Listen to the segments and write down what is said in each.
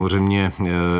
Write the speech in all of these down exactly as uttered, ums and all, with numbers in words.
Samozřejmě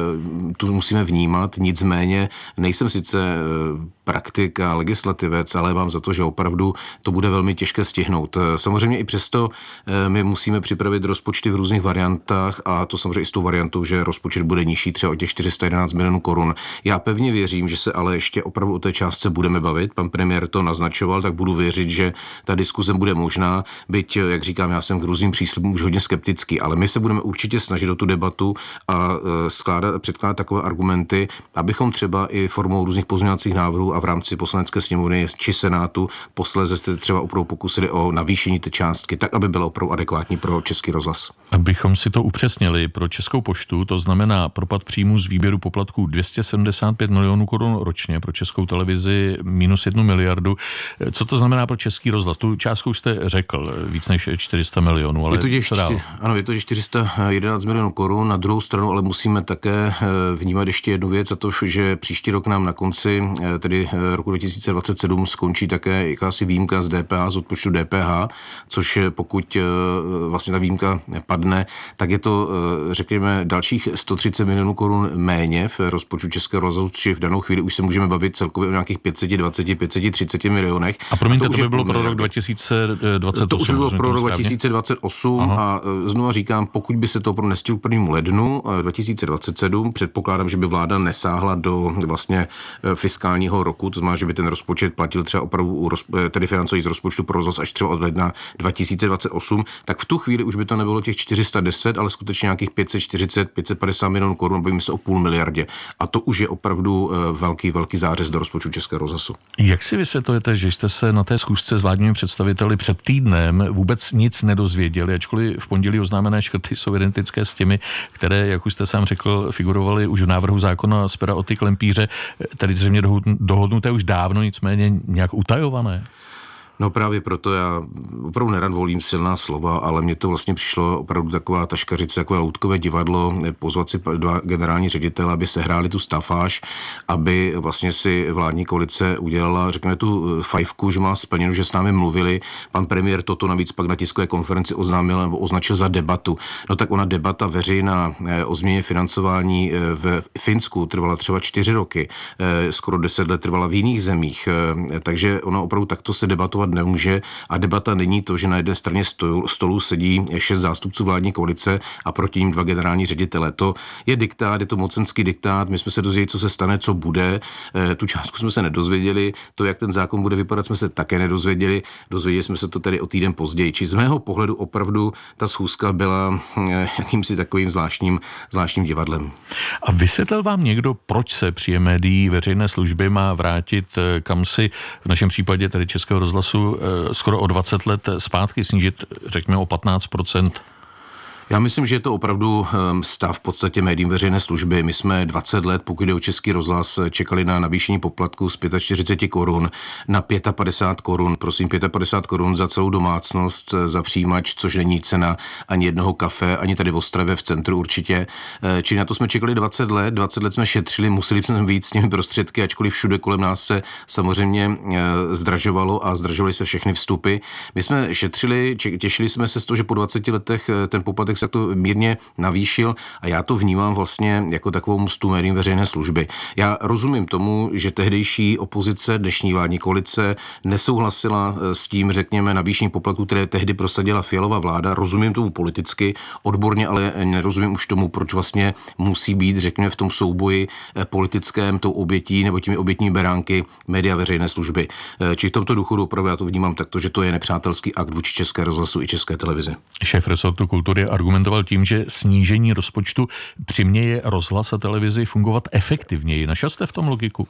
tu musíme vnímat, nicméně nejsem sice praktik a legislativec, ale mám za to, že opravdu to bude velmi těžké stihnout. Samozřejmě i přesto my musíme připravit rozpočty v různých variantách a to samozřejmě i s tou variantou, že rozpočet bude nižší třeba o těch čtyři sta jedenáct milionů korun. Já pevně věřím, že se ale ještě opravdu o té částce budeme bavit. Pan premiér to naznačoval, tak budu věřit, že ta diskuze bude možná, byť, jak říkám, já jsem k různým příslibům už hodně skeptický, ale my se budeme určitě snažit o tu debatu a skládat, předkládat takové argumenty, abychom třeba i formou různých pozměňovacích návrhů a v rámci Poslanecké sněmovny či Senátu posléze se třeba opravdu pokusili o navýšení té částky, tak aby byla opravdu adekvátní pro Český rozhlas. Abychom si to upřesnili, pro Českou poštu to znamená propad příjmu z výběru poplatků dvě stě sedmdesát pět milionů korun ročně, pro Českou televizi minus jednu miliardu. Co to znamená pro Český rozhlas? Tu částku jste řekl, víc než čtyři sta milionů, ale je to těch co dál? Čty, ano, je to čtyři sta jedenáct milionů korun. Na druhou stranu ale musíme také vnímat ještě jednu věc, a to, že příští rok nám na konci, tedy roku dva tisíce dvacet sedm, skončí také jakási výjimka z D P H, z odpočtu D P H, což pokud vlastně ta výjimka padne, tak je to, řekněme, dalších sto třicet milionů korun méně v rozpočtu Českého rozhlasu, či v danou chvíli už se můžeme bavit celkově o nějakých pět set dvacet, pět set třicet milionech. A promiňte, a to, to by bylo pro rok dva tisíce dvacet osm. To už by bylo pro rok dva tisíce dvacet osm. Aha. A znova říkám, pokud by se to opravdu nestihlo k prvnímu lednu dva tisíce dvacet sedm, předpokládám, že by vláda nesáhla do vlastně fiskálního roku, to znamená, že by ten rozpočet platil třeba opravdu tedy financový z rozpočtu pro rozhlas až třeba od ledna dva tisíce dvacet osm, tak v tu chvíli už by to nebylo těch čtyři sta deset, ale skutečně nějakých pět set čtyřicet, pět set padesát milionů korun, bavíme se o půl miliardě. A to už je opravdu velký, velký zářez do rozpočtu Českého rozhlasu. Jak si vysvětlujete, že jste se na té schůzce s vládními představiteli před týdnem vůbec nic nedozvěděli, ačkoliv v pondělí oznámené škrty jsou identické s těmi, které, jak už jste sám řekl, figurovaly už v návrhu zákona z pera Oty Klempíře, tedy zřejmě dohodnuté už dávno, nicméně nějak utajované? No právě proto já opravdu nerad volím silná slova, ale mně to vlastně přišlo opravdu taková taškařice, takové loutkové divadlo, pozvat si dva generální ředitele, aby sehráli tu stafáž, aby vlastně si vládní koalice udělala, řekněme, tu fajfku, že má splněno, že s námi mluvili. Pan premiér toto navíc pak na tiskové konferenci oznámil nebo označil za debatu. No tak ona debata veřejná o změně financování v Finsku trvala třeba čtyři roky, skoro deset let trvala v jiných zemích, takže ona opravdu takto se debatovat nemůže a debata není to, že na jedné straně stolu, stolu sedí šest zástupců vládní koalice a proti ním dva generální ředitele. To je diktát, je to mocenský diktát, my jsme se dozvěděli, co se stane, co bude, tu částku jsme se nedozvěděli, to, jak ten zákon bude vypadat, jsme se také nedozvěděli, dozvěděli jsme se to tedy o týden později. Či z mého pohledu opravdu ta schůzka byla jakýmsi takovým zvláštním, zvláštním divadlem. A vysvětlil vám někdo, proč se příjem médií veřejné služby má vrátit kam si, v našem případě tedy Českého rozhlasu, skoro o dvacet let zpátky, snížit, řekněme, o patnáct procent? Já myslím, že je to opravdu stav v podstatě médiím veřejné služby. My jsme dvacet let, pokud jde o Český rozhlas, čekali na navýšení poplatku z čtyřicet pět korun na padesát pět korun. Prosím, padesát pět korun za celou domácnost, za přijímač, což není cena ani jednoho kafe, ani tady v Ostravě v centru určitě. Čili na to jsme čekali dvacet let, dvacet let jsme šetřili, museli jsme víc s těmi prostředky, ačkoliv všude kolem nás se samozřejmě zdražovalo a zdražovaly se všechny vstupy. My jsme šetřili, těšili jsme se z toho, že po dvaceti letech ten poplatek se to mírně navýšil a já to vnímám vlastně jako takovou mstu médiím veřejné služby. Já rozumím tomu, že tehdejší opozice, dnešní vládní koalice nesouhlasila s tím, řekněme, navýšení poplatku, které tehdy prosadila Fialova vláda. Rozumím tomu politicky, odborně, ale nerozumím už tomu, proč vlastně musí být, řekněme, v tom souboji politickém tou obětí nebo těmi obětní beránky média veřejné služby. Či v tomto duchu opravdu já to vnímám takto, že to je nepřátelský akt vůči České rozhlasu i České televizi. Šéf resortu kultury argumentoval tím, že snížení rozpočtu přiměje rozhlas a televizi fungovat efektivněji. Našel jste v tom logiku?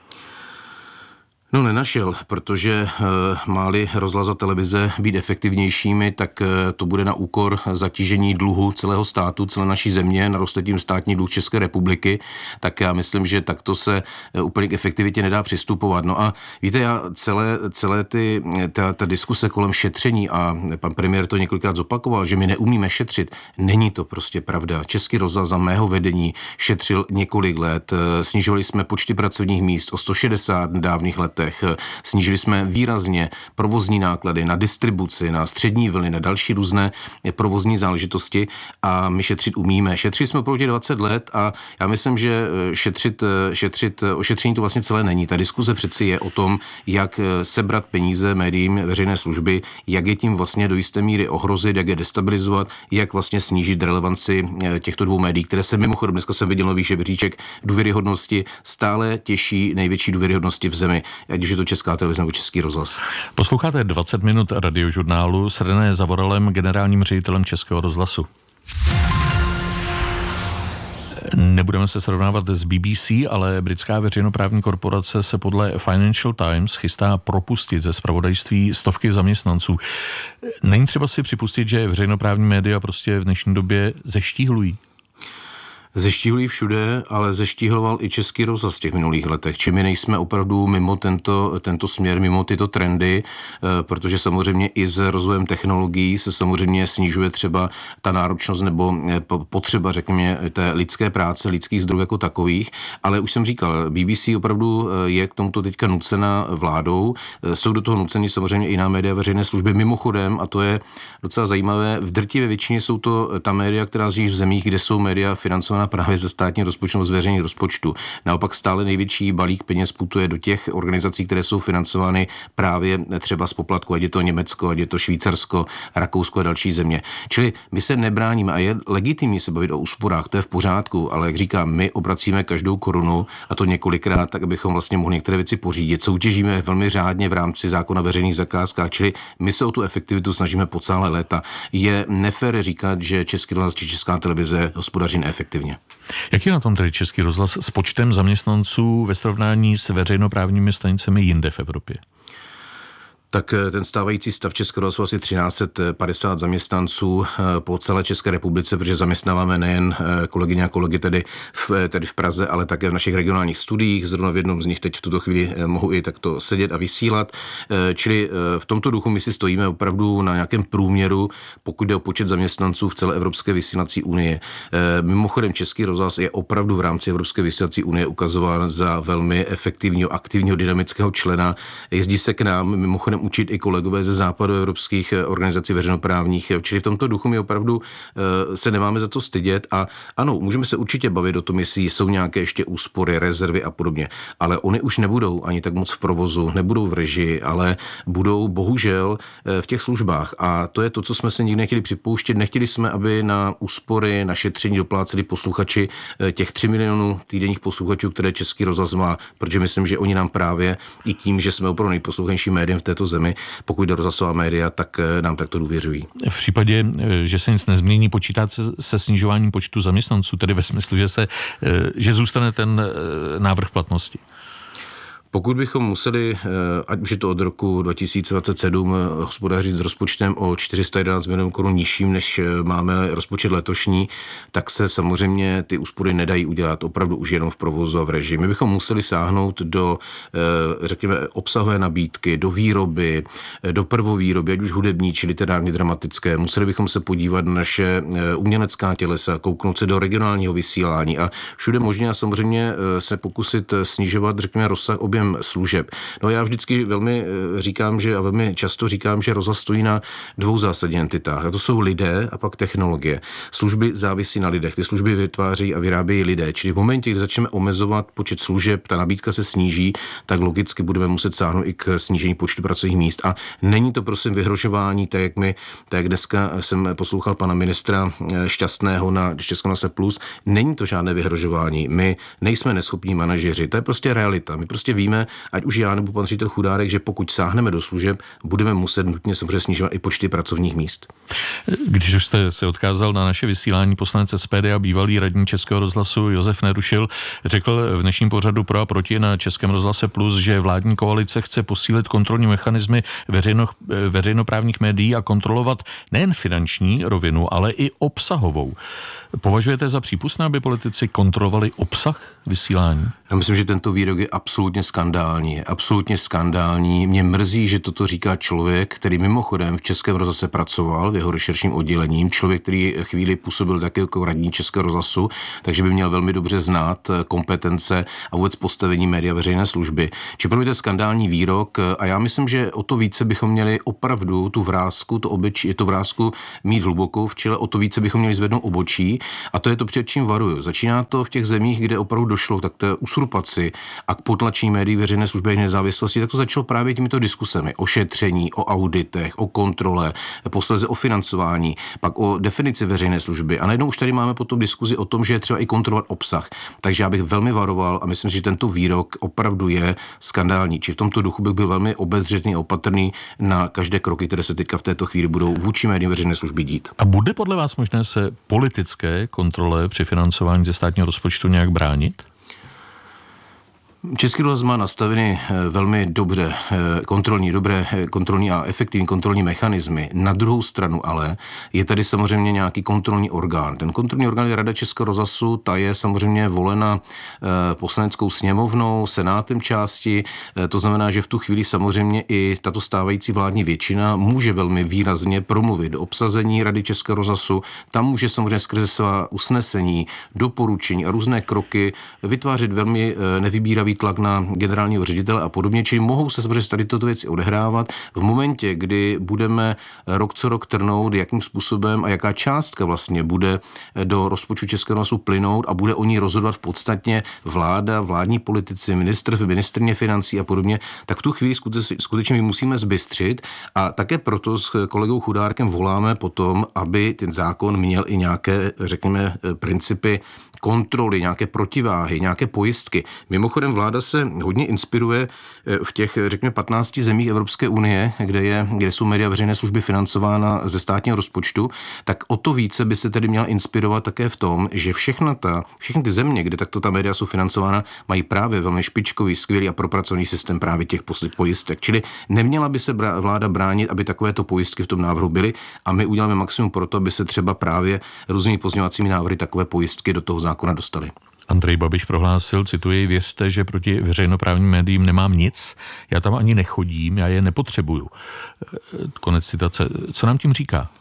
No nenašel, protože má-li rozhlas a televize být efektivnějšími, tak to bude na úkor zatížení dluhu celého státu, celé naší země, naroste tím státní dluh České republiky, tak já myslím, že takto se úplně k efektivitě nedá přistupovat. No a víte, já celé, celé ty, ta, ta diskuse kolem šetření, a pan premiér to několikrát zopakoval, že my neumíme šetřit, není to prostě pravda. Český rozhlas za mého vedení šetřil několik let, snižovali jsme počty pracovních míst o sto šedesát v dávných letech, letech. Snížili jsme výrazně provozní náklady na distribuci, na střední vlny, na další různé provozní záležitosti a my šetřit umíme. Šetřili jsme opravdu dvacet let a já myslím, že šetřit, šetřit, ošetření to vlastně celé není. Ta diskuze přeci je o tom, jak sebrat peníze médiím veřejné služby, jak je tím vlastně do jisté míry ohrozit, jak je destabilizovat, jak vlastně snížit relevanci těchto dvou médií, které se mimochodem, dneska jsem viděl nový žebříček důvěryhodnosti, stále těší největší důvěryhodnosti v zemi, ať už je to Česká televize nebo Český rozhlas. Posloucháte dvacet minut radiožurnálu s René Zavoralem, generálním ředitelem Českého rozhlasu. Nebudeme se srovnávat s B B C, ale britská veřejnoprávní korporace se podle Financial Times chystá propustit ze zpravodajství stovky zaměstnanců. Není třeba si připustit, že veřejnoprávní média prostě v dnešní době zeštíhlují? Zeštíhlují všude, ale zeštíhloval i Český rozhlas v těch minulých letech. Či my nejsme opravdu mimo tento, tento směr, mimo tyto trendy, protože samozřejmě i s rozvojem technologií se samozřejmě snižuje třeba ta náročnost nebo potřeba, řekněme, té lidské práce, lidských zdrojů jako takových. Ale už jsem říkal, B B C opravdu je k tomuto teďka nucena vládou. Jsou do toho nuceni samozřejmě i na média veřejné služby. Mimochodem, a to je docela zajímavé, v drtivé většině jsou to ta média, která žijí v zemích, kde jsou média financovaná právě ze státního rozpočtu, z veřejných rozpočtu. Naopak stále největší balík peněz putuje do těch organizací, které jsou financovány právě třeba z poplatku, ať je to Německo, ať je to Švýcarsko, Rakousko a další země. Čili my se nebráníme a je legitimní se bavit o úsporách, to je v pořádku, ale jak říkám, my obracíme každou korunu a to několikrát, tak abychom vlastně mohli některé věci pořídit. Soutěžíme velmi řádně v rámci zákona o veřejných zakázkách, čili my se o tu efektivitu snažíme po celé léta. Je nefér říkat, že Český rozhlas či Česká televize hospodaří neefektivně. Jak je na tom tedy Český rozhlas s počtem zaměstnanců ve srovnání s veřejnoprávními stanicemi jinde v Evropě? Tak ten stávající stav Českého rozhlasu asi třináct set padesát zaměstnanců po celé České republice, protože zaměstnáváme nejen kolegyně a kolegy tedy v, tedy v Praze, ale také v našich regionálních studiích. Zrovna v jednom z nich teď v tuto chvíli mohu i takto sedět a vysílat. Čili v tomto duchu my si stojíme opravdu na nějakém průměru, pokud jde o počet zaměstnanců v celé Evropské vysílací unie. Mimochodem Český rozhlas je opravdu v rámci Evropské vysílací unie ukazován za velmi efektivního, aktivního, dynamického člena. Jezdí se k nám mimochodem učit i kolegové ze západu evropských organizací veřejnoprávních. Čili v tomto duchu my opravdu se nemáme za co stydět a ano, můžeme se určitě bavit o tom, jestli jsou nějaké ještě úspory, rezervy a podobně, ale oni už nebudou ani tak moc v provozu, nebudou v režii, ale budou bohužel v těch službách a to je to, co jsme se nikdy nechtěli připouštět. Nechtěli jsme, aby na úspory, na šetření dopláceli posluchači těch tři milionů týdenních posluchačů, které Český rozhlas má, protože myslím, že oni nám právě i tím, že jsme opravdu nejposlouchanějším médiem v této zemi, pokud jde rozhlasová média, tak nám takto důvěřují. V případě, že se nic nezmění, počítáte se, se snižováním počtu zaměstnanců, tedy ve smyslu, že, se, že zůstane ten návrh platnosti? Pokud bychom museli, ať už je to od roku dva tisíce dvacet sedm, hospodařit s rozpočtem o čtyři sta jedenáct milionů korun nižším, než máme rozpočet letošní, tak se samozřejmě ty úspory nedají udělat opravdu už jenom v provozu a v režii. My bychom museli sáhnout do, řekněme, obsahové nabídky, do výroby, do prvovýroby, ať už hudební, či literárně dramatické. Museli bychom se podívat na naše umělecká tělesa, kouknout se do regionálního vysílání a všude možně a samozřejmě se pokusit snižovat, řekněme, rozsah objem služeb. No já vždycky velmi říkám, že a velmi často říkám, že rozhlas stojí na dvou zásadních entitách. A to jsou lidé a pak technologie. Služby závisí na lidech. Ty služby vytváří a vyrábějí lidé. Čili v momentě, kdy začneme omezovat počet služeb, ta nabídka se sníží, tak logicky budeme muset sáhnout i k snížení počtu pracovních míst. A není to prosím vyhrožování, tak jak my, tak jak dneska jsem poslouchal pana ministra Šťastného na Českonoše Plus, není to žádné vyhrožování. My nejsme neschopní manažeři. To je prostě realita. My prostě víme, ať už já nebo pan ředitel Chudárek, že pokud sáhneme do služeb, budeme muset nutně samozřejmě snižovat i počty pracovních míst. Když už jste se odkázal na naše vysílání, poslanec S P D a bývalý radní Českého rozhlasu Josef Nerušil řekl v dnešním pořadu Pro a proti na Českém rozhlase Plus, že vládní koalice chce posílit kontrolní mechanismy veřejno, veřejnoprávních médií a kontrolovat nejen finanční rovinu, ale i obsahovou. Považujete za přípustné, aby politici kontrolovali obsah vysílání? Já myslím, že tento výrok je absolutně skandální. skandální, je absolutně skandální. Mě mrzí, že toto říká člověk, který mimochodem v Českém rozhlase pracoval, v jeho rešeršním oddělením, člověk, který chvíli působil také jako radní Českého rozhlasu, takže by měl velmi dobře znát kompetence a vůbec postavení média veřejné služby. Či pro mě to je skandální výrok a já myslím, že o to více bychom měli opravdu tu vrásku, to obočí, tu vrásku mít hlubokou v čele, o to více bychom měli zvednout obočí a to je to, před čím varuju. Začíná to v těch zemích, kde opravdu došlo tak té usurpaci a k potlačení médií veřejné služby a nezávislosti, tak to začalo právě těmito diskusemi o šetření, o auditech, o kontrole, posléze o financování, pak o definici veřejné služby. A najednou už tady máme potom diskuzi o tom, že je třeba i kontrolovat obsah. Takže já bych velmi varoval a myslím, že tento výrok opravdu je skandální. Či v tomto duchu bych byl velmi obezřetný a opatrný na každé kroky, které se teďka v této chvíli budou vůči médiím veřejné služby dít. A bude podle vás možné se politické kontrole při financování ze státního rozpočtu nějak bránit? Český rozhlas má nastaveny velmi dobře kontrolní, dobré kontrolní a efektivní kontrolní mechanismy. Na druhou stranu ale je tady samozřejmě nějaký kontrolní orgán. Ten kontrolní orgán je Rada Českého rozhlasu, ta je samozřejmě volena poslaneckou sněmovnou, senátem části. To znamená, že v tu chvíli samozřejmě i tato stávající vládní většina může velmi výrazně promluvit do obsazení Rady Českého rozhlasu. Tam může samozřejmě skrze svá usnesení, doporučení a různé kroky vytvářet velmi nevybíravý tlak na generálního ředitele a podobně, čili mohou se samozřejmě tady tyto věci odehrávat v momentě, kdy budeme rok co rok trnout, jakým způsobem a jaká částka vlastně bude do rozpočtu Českého rozhlasu plynout a bude o ní rozhodovat v podstatě vláda, vládní politici, ministr, ministryně financí a podobně, tak v tu chvíli skutečně my musíme zbystřit a také proto s kolegou Chudárkem voláme potom, aby ten zákon měl i nějaké, řekněme, principy kontroly, nějaké protiváhy, nějaké pojistky. Mimochodem vláda se hodně inspiruje v těch, řekněme, patnácti zemích Evropské unie, kde, je, kde jsou média veřejné služby financována ze státního rozpočtu, tak o to více by se tedy měla inspirovat také v tom, že všechna ta, všechny ty země, kde takto ta média jsou financována, mají právě velmi špičkový, skvělý a propracovaný systém právě těch pojistek. Čili neměla by se vláda bránit, aby takovéto pojistky v tom návrhu byly a my uděláme maximum pro to, aby se třeba právě různými pozměňovacími návrhy takové pojistky do toho zákona dostali. Andrej Babiš prohlásil, cituji, věřte, že proti veřejnoprávním médiím nemám nic, já tam ani nechodím, já je nepotřebuju. Konec citace. Co nám tím říká?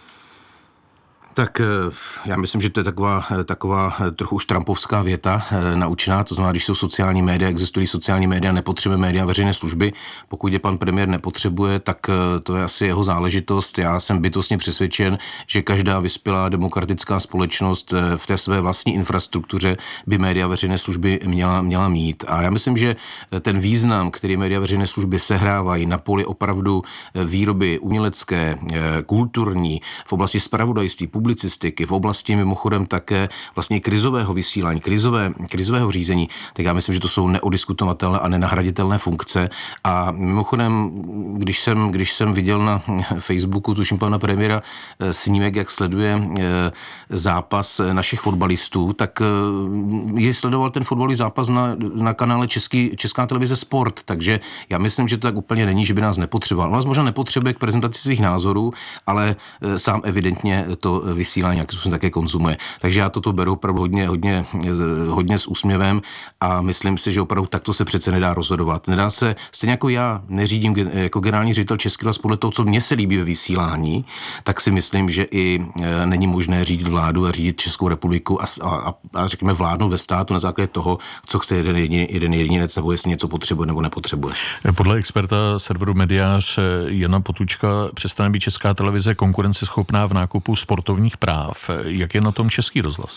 Tak já myslím, že to je taková, taková trochu už trumpovská věta naučená, to znamená, když jsou sociální média, existují sociální média, nepotřebuje média veřejné služby. Pokud je pan premiér nepotřebuje, tak to je asi jeho záležitost. Já jsem bytostně přesvědčen, že každá vyspělá demokratická společnost v té své vlastní infrastruktuře by média veřejné služby měla, měla mít. A já myslím, že ten význam, který média veřejné služby sehrávají na poli opravdu výroby umělecké, kulturní, v oblasti zpravodajství, publicistiky, v oblasti mimochodem také vlastně krizového vysílání, krizové, krizového řízení, tak já myslím, že to jsou neodiskutovatelné a nenahraditelné funkce. A mimochodem, když jsem, když jsem viděl na Facebooku, tuším pana premiéra, snímek, jak sleduje zápas našich fotbalistů, tak je sledoval ten fotbalový zápas na, na kanále Český, Česká televize Sport, takže já myslím, že to tak úplně není, že by nás nepotřeboval. On nás možná nepotřebuje k prezentaci svých názorů, ale sám evidentně to vysílání, jak se také konzumuje. Takže já toto beru opravdu hodně, hodně, hodně s úsměvem a myslím si, že opravdu takto se přece nedá rozhodovat. Nedá se, stejně jako já neřídím jako generální ředitel Český rozhlas podle toho, co mně se líbí ve vysílání, tak si myslím, že i není možné řídit vládu a řídit Českou republiku a, a, a řekněme vládnout ve státu na základě toho, co chce jeden, jedin, jeden jedinec, nebo jestli něco potřebuje nebo nepotřebuje. Podle experta serveru Mediář Jana Potůčka přestane být Česká televize konkurenceschopná v nákupu sportovních práv. Jak je na tom Český rozhlas?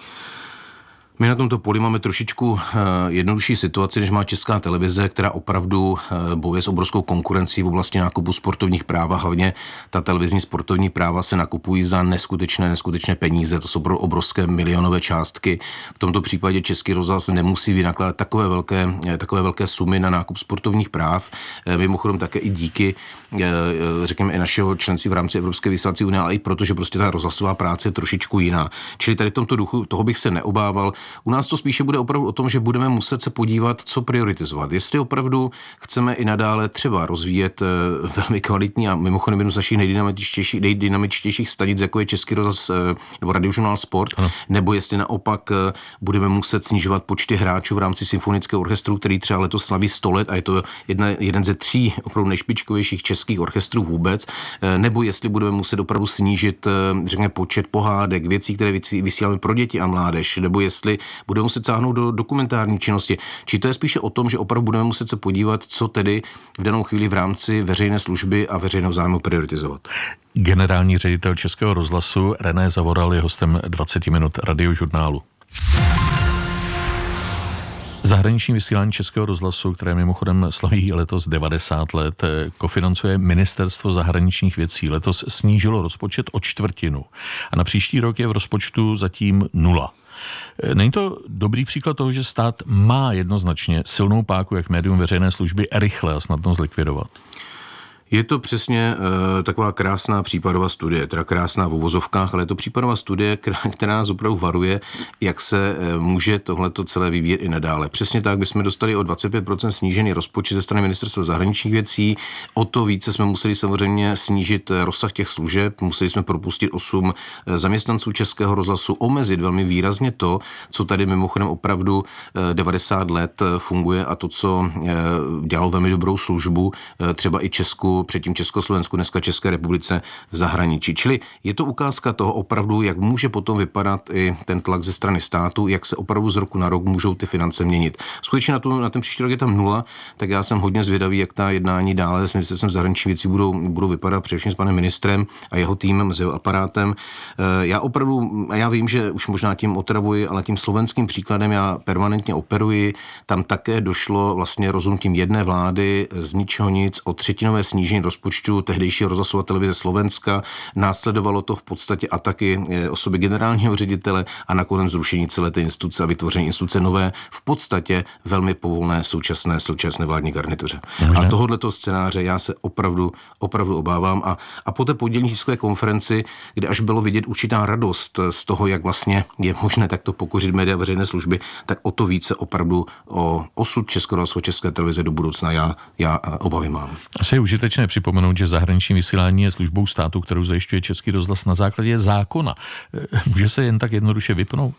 My na tomto poli máme trošičku jednodušší situaci, než má Česká televize, která opravdu bojuje s obrovskou konkurencí v oblasti nákupu sportovních práv a hlavně ta televizní sportovní práva se nakupují za neskutečné, neskutečné peníze. To jsou obrovské milionové částky. V tomto případě Český rozhlas nemusí vynakládat takové velké, takové velké sumy na nákup sportovních práv. Mimochodem také i díky, řekněme, i našeho členství v rámci Evropské vysílací unie, ale i proto, že prostě ta rozhlasová práce je trošičku jiná. Čili tady v tomto duchu toho bych se neobával. U nás to spíše bude opravdu o tom, že budeme muset se podívat, co prioritizovat. Jestli opravdu chceme i nadále třeba rozvíjet velmi kvalitní a mimochodem jednu z našich nejdynamičtějších, nejdynamičtějších stanic, jako je Český rozhlas nebo Radiožurnál Sport, ano. Nebo jestli naopak budeme muset snižovat počty hráčů v rámci symfonického orchestru, který třeba letos slaví sto let a je to jedna, jeden ze tří opravdu nejšpičkovějších českých orchestrů vůbec, nebo jestli budeme muset opravdu snížit, řekněme, počet pohádek, věcí, které vysíláme pro děti a mládež, nebo jestli budeme muset sáhnout do dokumentární činnosti. Či to je spíše o tom, že opravdu budeme muset se podívat, co tedy v danou chvíli v rámci veřejné služby a veřejného zájmu prioritizovat. Generální ředitel Českého rozhlasu René Zavoral je hostem dvacet minut Radiožurnálu. Zahraniční vysílání Českého rozhlasu, které mimochodem slaví letos devadesát let, kofinancuje Ministerstvo zahraničních věcí. Letos snížilo rozpočet o čtvrtinu a na příští rok je v rozpočtu zatím nula. Není to dobrý příklad toho, že stát má jednoznačně silnou páku, jak médium veřejné služby rychle a snadno zlikvidovat? Je to přesně uh, taková krásná případová studie, teda krásná v uvozovkách, ale je to případová studie, která nás opravdu varuje, jak se uh, může tohleto celé vyvíjet i nadále. Přesně tak, bychom dostali o dvacet pět procent snížený rozpočet ze strany Ministerstva zahraničních věcí, o to více jsme museli samozřejmě snížit rozsah těch služeb, museli jsme propustit osm zaměstnanců Českého rozhlasu, omezit velmi výrazně to, co tady mimochodem opravdu uh, devadesát let funguje a to, co uh, dělalo velmi dobrou službu, uh, třeba i Česku, předtím Československu, dneska České republice v zahraničí. Čili je to ukázka toho opravdu, jak může potom vypadat i ten tlak ze strany státu, jak se opravdu z roku na rok můžou ty finance měnit. Skutečně na, tu, na ten příští rok je tam nula, tak já jsem hodně zvědavý, jak ta jednání dále s ministerstvem zahraničních věcí budou, budou vypadat, především s panem ministrem a jeho týmem, s jeho aparátem. Já opravdu, já vím, že už možná tím otravuji, ale tím slovenským příkladem já permanentně operuji. Tam také došlo vlastně rozhodnutím jedné vlády z ničeho nic o třetinové snížení rozpočtu tehdejšího rozhlasu a televize Slovenska. Následovalo to v podstatě ataky osoby generálního ředitele a nakonec zrušení celé té instituce a vytvoření instituce nové, v podstatě velmi povolné současné, současné vládní garnituře. A tohoto scénáře já se opravdu, opravdu obávám. A, a po té pondělní tiskové konferenci, kde až bylo vidět určitá radost z toho, jak vlastně je možné takto pokořit média veřejné služby, tak o to více opravdu o osud Českého rozhlasu, České televize do budoucna já, já obavy mám. Asi je užitečné připomenout, že zahraniční vysílání je službou státu, kterou zajišťuje Český rozhlas na základě zákona. Může se jen tak jednoduše vypnout?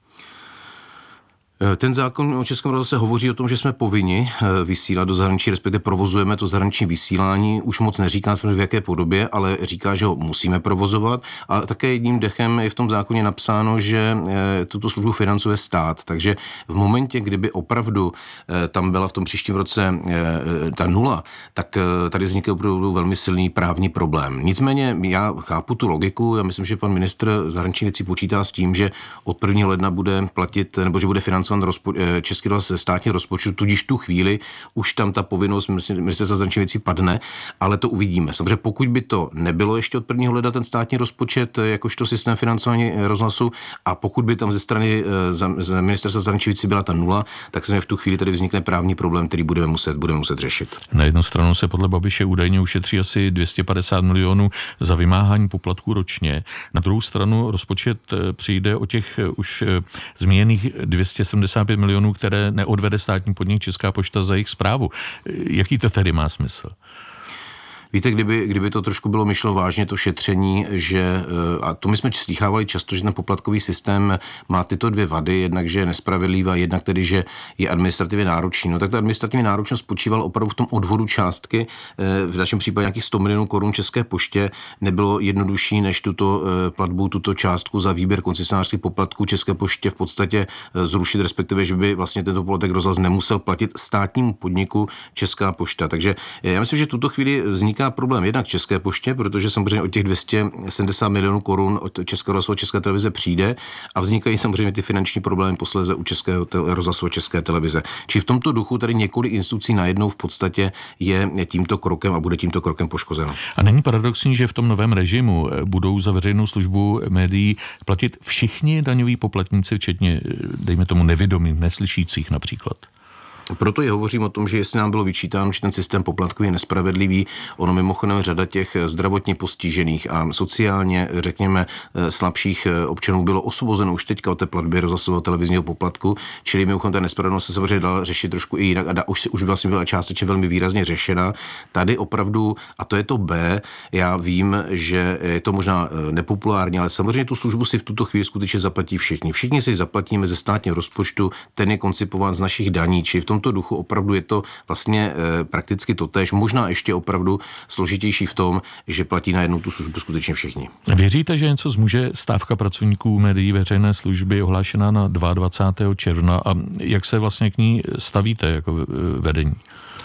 Ten zákon o Českém rozhlase hovoří o tom, že jsme povinni vysílat do zahraničí, respektive provozujeme to zahraniční vysílání. Už moc neříká v jaké podobě, ale říká, že ho musíme provozovat. A také jedním dechem je v tom zákoně napsáno, že tuto službu financuje stát. Takže v momentě, kdyby opravdu tam byla v tom příštím roce ta nula, tak tady vznikne opravdu velmi silný právní problém. Nicméně já chápu tu logiku. Já myslím, že pan ministr zahraničních věcí počítá s tím, že od prvního ledna bude platit, nebo že bude financovat Rozpo- Český rozhlas státní rozpočtu, tudíž tu chvíli už tam ta povinnost ministerstva zahraničních věcí padne, ale to uvidíme. Samozřejmě pokud by to nebylo ještě od prvního ledna ten státní rozpočet, jakožto systém financování rozhlasu, a pokud by tam ze strany z ministerstva zahraničních věcí byla ta nula, tak se v tu chvíli tady vznikne právní problém, který budeme muset, budeme muset řešit. Na jednu stranu se podle Babiše údajně ušetří asi dvě stě padesát milionů za vymáhání poplatků ročně. Na druhou stranu rozpočet přijde o těch už zmíněných dvě stě sedmdesát pět milionů, které neodvede státní podnik Česká pošta za jejich správu. Jaký to tedy má smysl? Víte, kdyby, kdyby to trošku bylo myšleno vážně, to šetření, že, a to my jsme slýchávali často, že ten poplatkový systém má tyto dvě vady, jednak, že je nespravedlivý a jednak tedy, že je administrativně náročný. No tak ta administrativní náročnost spočívala opravdu v tom odvodu částky, v našem případě nějakých sto milionů korun České poště, nebylo jednodušší, než tuto platbu, tuto částku za výběr koncesionářských poplatků České poště v podstatě zrušit, respektive, že by vlastně tento poplatek rozhlas nemusel platit státnímu podniku Česká pošta. Takže já myslím, že tuto chvíli vzniká problém jednak České poště, protože samozřejmě od těch dvě stě sedmdesát milionů korun od Českého rozhlasu a České televize přijde a vznikají samozřejmě ty finanční problémy posléze u Českého rozhlasu a České televize. Či v tomto duchu tady několik institucí najednou v podstatě je tímto krokem a bude tímto krokem poškozeno. A není paradoxní, že v tom novém režimu budou za veřejnou službu médií platit všichni daňoví poplatníci, včetně, dejme tomu, nevědomých, neslyšících například? Proto i hovořím o tom, že jestli nám bylo vyčítáno, že ten systém poplatku je nespravedlivý, ono mimochodem řada těch zdravotně postižených a sociálně, řekněme, slabších občanů bylo osvobozeno už teďka od té platby rozhlasového televizního poplatku, čili mimochodem ta nespravedlnost se samozřejmě dala řešit trošku i jinak a da, už, už vlastně byla částečně velmi výrazně řešena. Tady opravdu, a to je to B, já vím, že je to možná nepopulární, ale samozřejmě tu službu si v tuto chvíli skutečně zaplatí všichni. Všichni si zaplatíme ze státního rozpočtu, ten je koncipován z našich daní, či v tomto duchu opravdu je to vlastně e, prakticky totéž, možná ještě opravdu složitější v tom, že platí na jednu tu službu skutečně všichni. Věříte, že něco zmůže stávka pracovníků médií veřejné služby ohlášená na dvacátého druhého června a jak se vlastně k ní stavíte jako vedení?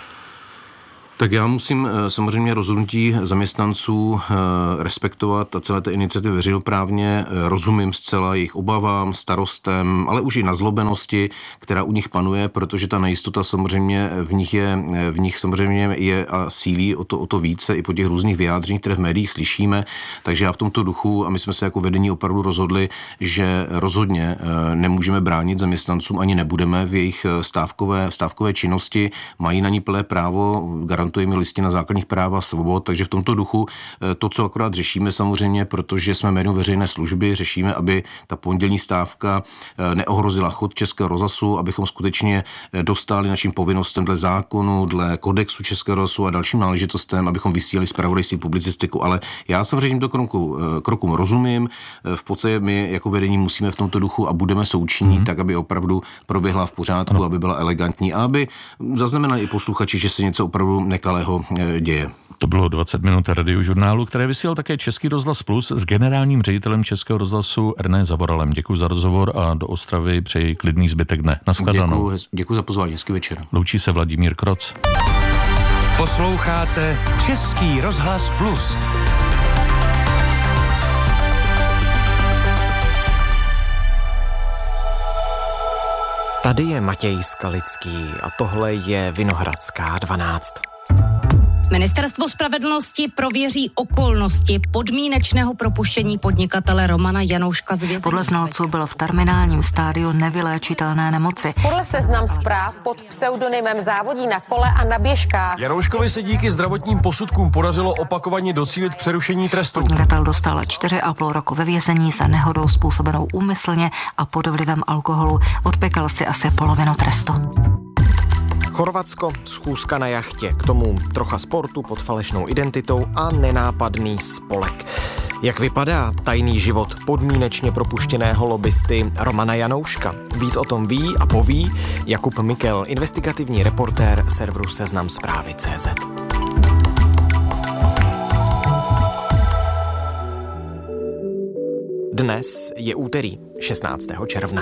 Tak já musím samozřejmě rozhodnutí zaměstnanců respektovat a celé té iniciativy veřejnoprávně rozumím zcela jejich obavám, starostem, ale už i nazlobenosti, která u nich panuje, protože ta nejistota samozřejmě v nich je, v nich samozřejmě je a sílí o to, o to více i po těch různých vyjádřeních, které v médiích slyšíme. Takže já v tomto duchu, a my jsme se jako vedení opravdu rozhodli, že rozhodně nemůžeme bránit zaměstnancům, ani nebudeme v jejich stávkové, stávkové činnosti, mají na ní plné právo, garantuje mi listina základních práv a svobod, takže v tomto duchu to, co akorát řešíme samozřejmě, protože jsme médium veřejné služby, řešíme, aby ta pondělní stávka neohrozila chod Českého rozhlasu, abychom skutečně dostali našim povinnostem dle zákonu, dle kodexu Českého rozhlasu a dalším náležitostem, abychom vysílali zpravodajství, publicistiku, ale já samozřejmě tímto kroku, krokům rozumím. V podstatě my jako vedení musíme v tomto duchu a budeme součinní, mm-hmm. tak, aby opravdu proběhla v pořádku, ano. aby byla elegantní a aby zaznamenali i posluchači, že se něco opravdu nekalého děje. To bylo dvacet minut radiožurnálu, které vysílal také Český rozhlas Plus s generálním ředitelem Českého rozhlasu René Zavoralem. Děkuji za rozhovor a do Ostravy přeji klidný zbytek dne. Naschledanou. Děkuji, děkuji za pozvání, hezký večer. Loučí se Vladimír Kroc. Posloucháte Český rozhlas Plus. Tady je Matěj Skalický a tohle je Vinohradská dvanáct. Ministerstvo spravedlnosti prověří okolnosti podmínečného propuštění podnikatele Romana Janouška z vězení. Podle znalců byl v terminálním stádiu nevyléčitelné nemoci. Podle Seznam Zpráv pod pseudonymem závodí na kole a na běžkách. Janouškovi se díky zdravotním posudkům podařilo opakovaně docílit přerušení trestu. Podnikatel dostal čtyři a půl roku ve vězení za nehodou způsobenou úmyslně a pod vlivem alkoholu. Odpekal si asi polovinu trestu. Chorvatsko, schůzka na jachtě, k tomu trocha sportu pod falešnou identitou a nenápadný spolek. Jak vypadá tajný život podmínečně propuštěného lobbysty Romana Janouška? Víc o tom ví a poví Jakub Mikel, investigativní reportér serveru Seznam Zprávy tečka cé zet. Dnes je úterý šestnáctého června.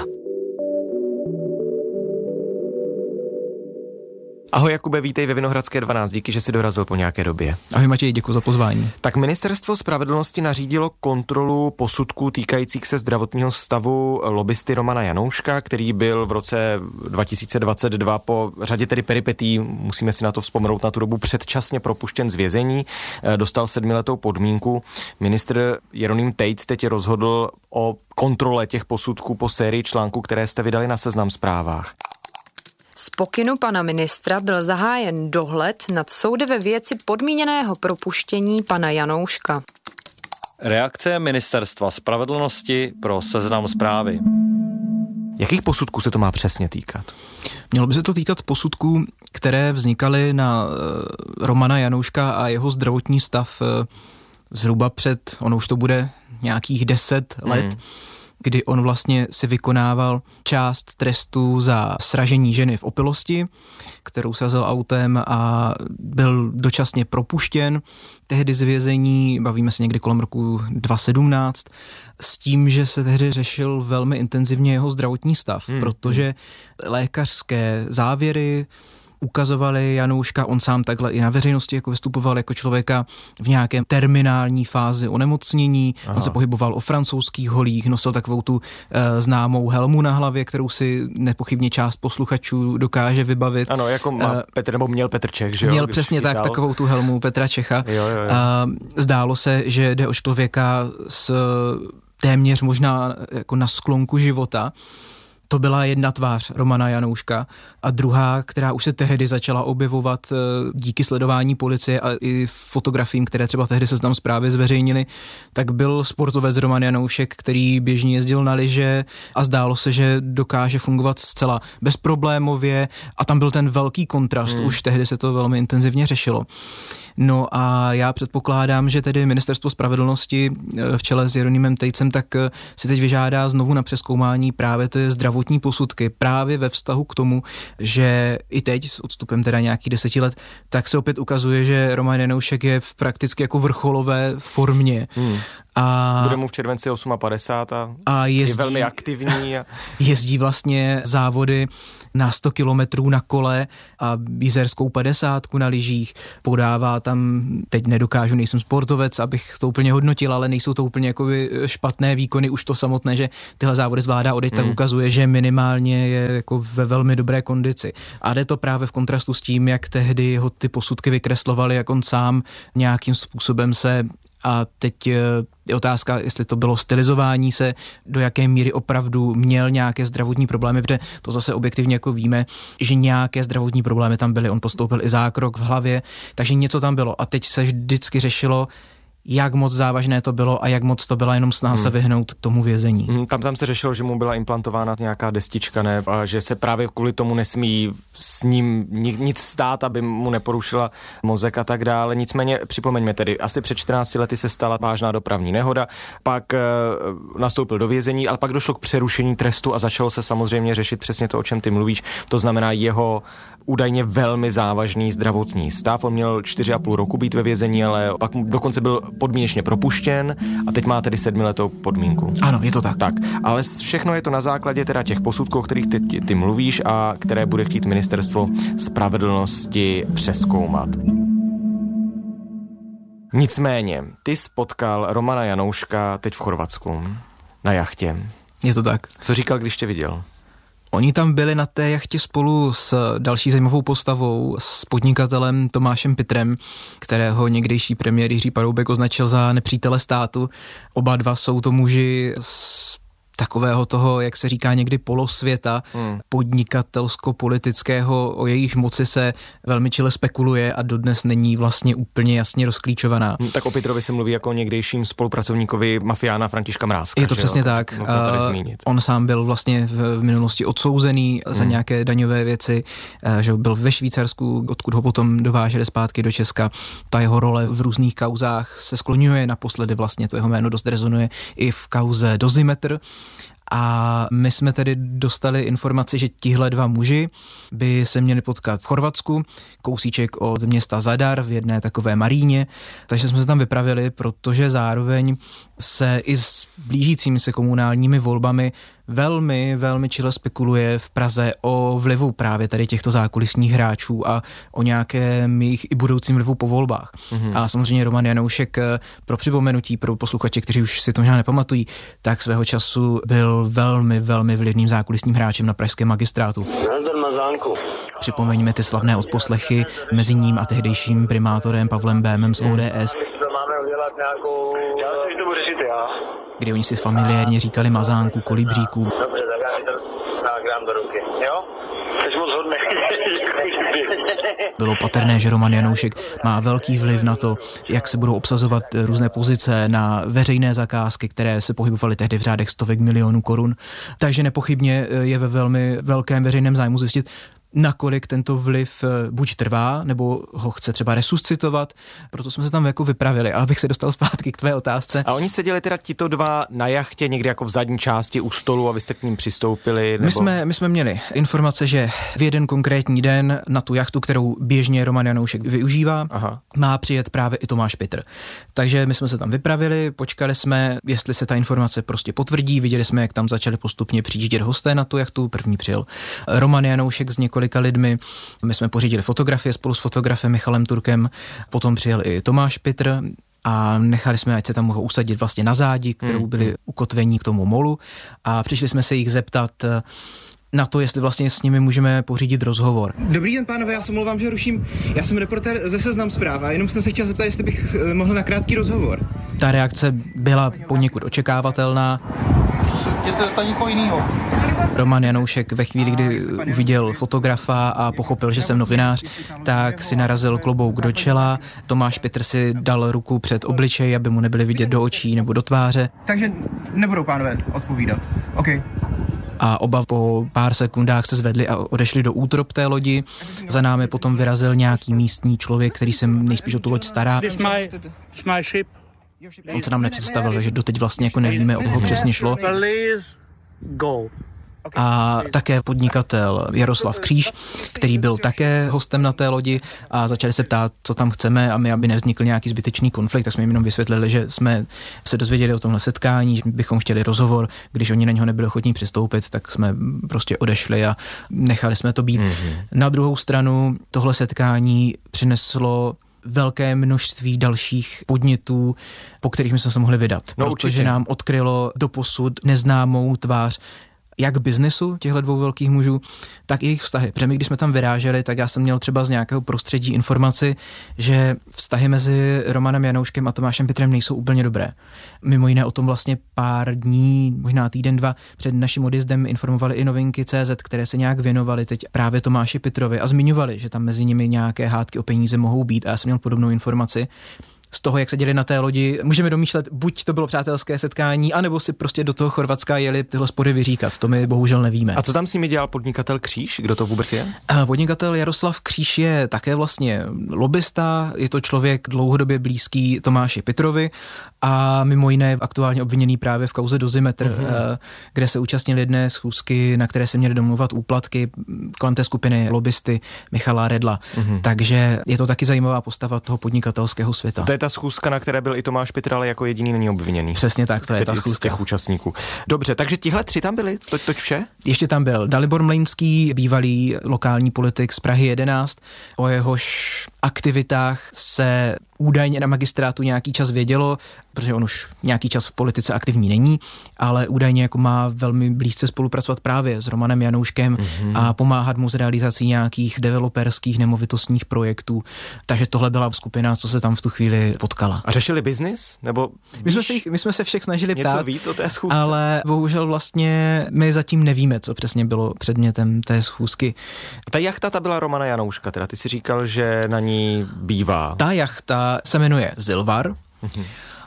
Ahoj Jakube, vítej ve Vinohradské dvanáct, díky, že jsi dorazil po nějaké době. Ahoj Matěj, děkuji za pozvání. Tak Ministerstvo spravedlnosti nařídilo kontrolu posudků týkajících se zdravotního stavu lobbysty Romana Janouška, který byl v roce dva tisíce dvacet dva po řadě tedy peripetí, musíme si na to vzpomenout, na tu dobu předčasně propuštěn z vězení, dostal sedmiletou podmínku. Ministr Jeroným Tejc teď rozhodl o kontrole těch posudků po sérii článků, které jste vydali na Seznam Zprávách. Z pokynu pana ministra byl zahájen dohled nad soudy ve věci podmíněného propuštění pana Janouška. Reakce Ministerstva spravedlnosti pro Seznam Zprávy. Jakých posudků se to má přesně týkat? Mělo by se to týkat posudků, které vznikaly na uh, Romana Janouška a jeho zdravotní stav uh, zhruba před, ono už to bude nějakých deset let, hmm. kdy on vlastně si vykonával část trestu za sražení ženy v opilosti, kterou srazil autem a byl dočasně propuštěn tehdy z vězení, bavíme se někdy kolem roku dva tisíce sedmnáct, s tím, že se tehdy řešil velmi intenzivně jeho zdravotní stav, hmm. protože lékařské závěry ukazovali Janouška, on sám takhle i na veřejnosti jako vystupoval jako člověka v nějakém terminální fázi onemocnění. Aha. On se pohyboval o francouzských holích, nosil takovou tu e, známou helmu na hlavě, kterou si nepochybně část posluchačů dokáže vybavit. Ano, jako má e, Petr, nebo měl Petr Čech, že jo? Měl přesně tak, takovou tu helmu Petra Čecha. Jo, jo, jo. A zdálo se, že jde o člověka s téměř možná jako na sklonku života. To byla jedna tvář Romana Janouška a druhá, která už se tehdy začala objevovat díky sledování policie a i fotografiím, které třeba tehdy Seznam Zprávy zveřejnili, tak byl sportovec Roman Janoušek, který běžně jezdil na lyže a zdálo se, že dokáže fungovat zcela bezproblémově a tam byl ten velký kontrast, hmm. už tehdy se to velmi intenzivně řešilo. No a já předpokládám, že tedy Ministerstvo spravedlnosti v čele s Jeronýmem Tejcem tak si teď vyžádá znovu na přezkoumání právě ty zdravotní posudky právě ve vztahu k tomu, že i teď s odstupem teda nějakých deseti let, tak se opět ukazuje, že Roman Janoušek je v prakticky jako vrcholové formě. Hmm. A bude mu v červenci padesát osm a, a jezdí, je velmi aktivní. A... jezdí vlastně závody na sto kilometrů na kole a jízerskou padesátku na lyžích. Podává tam, teď nedokážu, nejsem sportovec, abych to úplně hodnotil, ale nejsou to úplně jakoby špatné výkony, už to samotné, že tyhle závody zvládá odejít, mm. tak ukazuje, že minimálně je jako ve velmi dobré kondici. A jde to právě v kontrastu s tím, jak tehdy ho ty posudky vykreslovaly, jak on sám nějakým způsobem se. A teď je otázka, jestli to bylo stylizování se, do jaké míry opravdu měl nějaké zdravotní problémy, protože to zase objektivně jako víme, že nějaké zdravotní problémy tam byly. On podstoupil i zákrok v hlavě, takže něco tam bylo. A teď se vždycky řešilo, jak moc závažné to bylo a jak moc to byla jenom snaha hmm. se vyhnout tomu vězení. Hmm, tam, tam se řešilo, že mu byla implantována nějaká destička, ne? A že se právě kvůli tomu nesmí s ním nic stát, aby mu neporušila mozek a tak dále. Nicméně připomeňme tedy, asi před čtrnácti lety se stala vážná dopravní nehoda, pak e, nastoupil do vězení, ale pak došlo k přerušení trestu a začalo se samozřejmě řešit přesně to, o čem ty mluvíš. To znamená jeho údajně velmi závažný zdravotní stav. On měl čtyři a půl roku být ve vězení, ale pak dokonce byl podmínečně propuštěn a teď má tedy sedmiletou podmínku. Ano, je to tak. Tak, ale všechno je to na základě teda těch posudků, o kterých ty, ty mluvíš a které bude chtít Ministerstvo spravedlnosti přezkoumat. Nicméně, ty spotkal Romana Janouška teď v Chorvatsku na jachtě. Je to tak. Co říkal, když tě viděl? Oni tam byli na té jachtě spolu s další zajímavou postavou, s podnikatelem Tomášem Pitrem, kterého někdejší premiér Jiří Paroubek označil za nepřítele státu. Oba dva jsou to muži z takového toho, jak se říká někdy polosvěta, hmm. podnikatelsko-politického, o jejich moci se velmi čile spekuluje a dodnes není vlastně úplně jasně rozklíčovaná. Hmm, tak o Pitrovi se mluví jako o někdejším spolupracovníkovi mafiána Františka Mrázka. Je to přesně jo? tak. On sám byl vlastně v minulosti odsouzený hmm. za nějaké daňové věci, že byl ve Švýcarsku, odkud ho potom dováželi zpátky do Česka. Ta jeho role v různých kauzách se skloňuje, naposledy vlastně to jeho jméno dost rezonuje i v kauze Dozimetr. A my jsme tedy dostali informaci, že tihle dva muži by se měli potkat v Chorvatsku, kousíček od města Zadar v jedné takové maríně, takže jsme se tam vypravili, protože zároveň se i s blížícími se komunálními volbami velmi, velmi čile spekuluje v Praze o vlivu právě tady těchto zákulisních hráčů a o nějakém jejich i budoucím vlivu po volbách. Mm-hmm. A samozřejmě Roman Janoušek, pro připomenutí pro posluchače, kteří už si to možná nepamatují, tak svého času byl velmi, velmi vlivným zákulisním hráčem na pražském magistrátu. Připomeňme ty slavné odposlechy mezi ním a tehdejším primátorem Pavlem Bémem z O D S. Kdy oni si familiárně říkali Mazánku, Kolibříku. Dobře, tak já to dám do ruky, jo? Jsi moc hodný. Bylo patrné, že Roman Janoušek má velký vliv na to, jak se budou obsazovat různé pozice na veřejné zakázky, které se pohybovaly tehdy v řádech stovek milionů korun. Takže nepochybně je ve velmi velkém veřejném zájmu zjistit, nakolik tento vliv buď trvá, nebo ho chce třeba resuscitovat. Proto jsme se tam jako vypravili, a abych se dostal zpátky k tvé otázce. A oni seděli teda tito dva na jachtě někdy jako v zadní části u stolu a vy jste k ním přistoupili? Nebo... My, jsme, my jsme měli informace, že v jeden konkrétní den na tu jachtu, kterou běžně Roman Janoušek využívá, Aha. má přijet právě i Tomáš Pitr. Takže my jsme se tam vypravili, počkali jsme, jestli se ta informace prostě potvrdí, viděli jsme, jak tam začali postupně přijíždět hosté na tu jachtu, první přijel Roman Janoušek z několika lidmi. My jsme pořídili fotografie spolu s fotografem Michalem Turkem, potom přijel i Tomáš Pitr a nechali jsme, ať se tam mohou usadit vlastně na zádi, kterou byli ukotvení k tomu molu, a přišli jsme se jich zeptat na to, jestli vlastně s nimi můžeme pořídit rozhovor. Dobrý den, pánové, já se omlouvám, že ruším. Já jsem reportér ze Seznam Zpráv a jenom jsem se chtěl zeptat, jestli bych mohl na krátký rozhovor. Ta reakce byla poněkud očekávatelná. je to, to někoho jinýho. Roman Janoušek ve chvíli, kdy uviděl fotografa a pochopil, že jsem novinář, tak si narazil klobouk do čela. Tomáš Pitr si dal ruku před obličej, aby mu nebyly vidět do očí nebo do tváře. Takže nebudou pánové odpovídat. OK. A oba po pár sekundách se zvedli a odešli do útrop té lodi. Za námi potom vyrazil nějaký místní člověk, který se nejspíš o tu loď stará. On se nám nepředstavil, takže doteď vlastně jako nevíme, o koho přesně šlo. A také podnikatel Jaroslav Kříž, který byl také hostem na té lodi a začali se ptát, co tam chceme a my, aby nevznikl nějaký zbytečný konflikt, tak jsme jim jenom vysvětlili, že jsme se dozvěděli o tomhle setkání, že bychom chtěli rozhovor, když oni na něho nebyli ochotní přistoupit, tak jsme prostě odešli a nechali jsme to být. Mm-hmm. Na druhou stranu tohle setkání přineslo velké množství dalších podnětů, po kterých my jsme se mohli vydat, no, protože určitě nám odkrylo doposud neznámou tvář jak biznesu těchto dvou velkých mužů, tak i jejich vztahy. Protože my, když jsme tam vyráželi, tak já jsem měl třeba z nějakého prostředí informaci, že vztahy mezi Romanem Janouškem a Tomášem Pitrem nejsou úplně dobré. Mimo jiné o tom vlastně pár dní, možná týden, dva před naším odjezdem informovali i Novinky tečka cé zet, které se nějak věnovaly teď právě Tomáši Pitrovi a zmiňovali, že tam mezi nimi nějaké hádky o peníze mohou být a já jsem měl podobnou informaci. Z toho, jak se děli na té lodi, můžeme domýšlet, buď to bylo přátelské setkání, anebo si prostě do toho Chorvatska jeli tyhle spory vyříkat. To my bohužel nevíme. A co tam s nimi dělal podnikatel Kříž? Kdo to vůbec je? Podnikatel Jaroslav Kříž je také vlastně lobista, je to člověk dlouhodobě blízký Tomáši Pitrovi a mimo jiné aktuálně obviněný právě v kauze Dozimetr, uh-huh. kde se účastnil jedné schůzky, na které se měly domluvat úplatky kolem té skupiny lobbysty Michala Redla. Uh-huh. Takže je to taky zajímavá postava toho podnikatelského světa. To je ta schůzka, na které byl i Tomáš Pitr, ale jako jediný není obviněný. Přesně tak, to je ta schůzka z těch účastníků. Dobře, takže tihle tři tam byli, to, toť vše? Ještě tam byl Dalibor Mlejnský, bývalý lokální politik z Prahy jedenáct, o jehož aktivitách se údajně na magistrátu nějaký čas vědělo, protože on už nějaký čas v politice aktivní není, ale údajně jako má velmi blízce spolupracovat právě s Romanem Janouškem mm-hmm. a pomáhat mu s realizací nějakých developerských nemovitostních projektů. Takže tohle byla skupina, co se tam v tu chvíli potkala. A řešili biznis? Nebo my jsme, se jich, my jsme se všech snažili ptát. Něco víc o té schůzce? Ale bohužel vlastně my zatím nevíme, co přesně bylo předmětem té schůzky. Ta jachta, ta byla Romana Janouška, teda ty si říkal, že na ní bývá. Ta jachta se jmenuje Zilvar. Mm-hmm.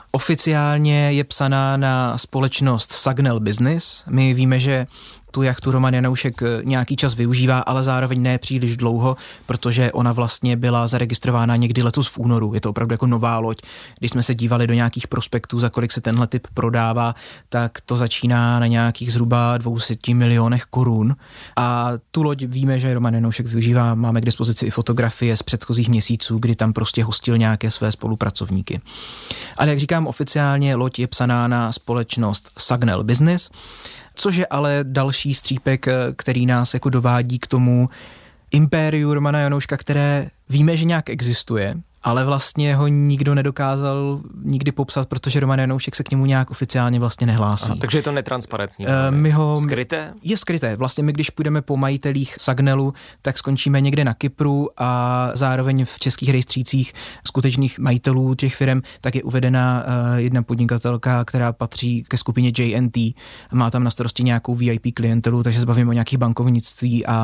Oficiálně je psaná na společnost Sagnel Business. My víme, že tu jachtu Roman Janoušek nějaký čas využívá, ale zároveň ne příliš dlouho, protože ona vlastně byla zaregistrována někdy letos v únoru. Je to opravdu jako nová loď. Když jsme se dívali do nějakých prospektů, za kolik se tenhle typ prodává, tak to začíná na nějakých zhruba dvě stě milionech korun. A tu loď víme, že Roman Janoušek využívá. Máme k dispozici i fotografie z předchozích měsíců, kdy tam prostě hostil nějaké své spolupracovníky. Ale jak říkám, oficiálně loď je psaná na společnost Sagnel Business, což je ale další střípek, který nás jako dovádí k tomu impériu Romana Janouška, které víme, že nějak existuje, ale vlastně ho nikdo nedokázal nikdy popsat, protože Roman Janoušek se k němu nějak oficiálně vlastně nehlásí. Aha, takže je to netransparentní. Uh, my ho, skryté? Je skryté. Vlastně my, když půjdeme po majitelích Sagnelu, tak skončíme někde na Kypru a zároveň v českých rejstřících skutečných majitelů těch firm, tak je uvedena uh, jedna podnikatelka, která patří ke skupině J N T. Má tam na starosti nějakou V I P klientelu, takže se bavíme o nějakých bankovnictví a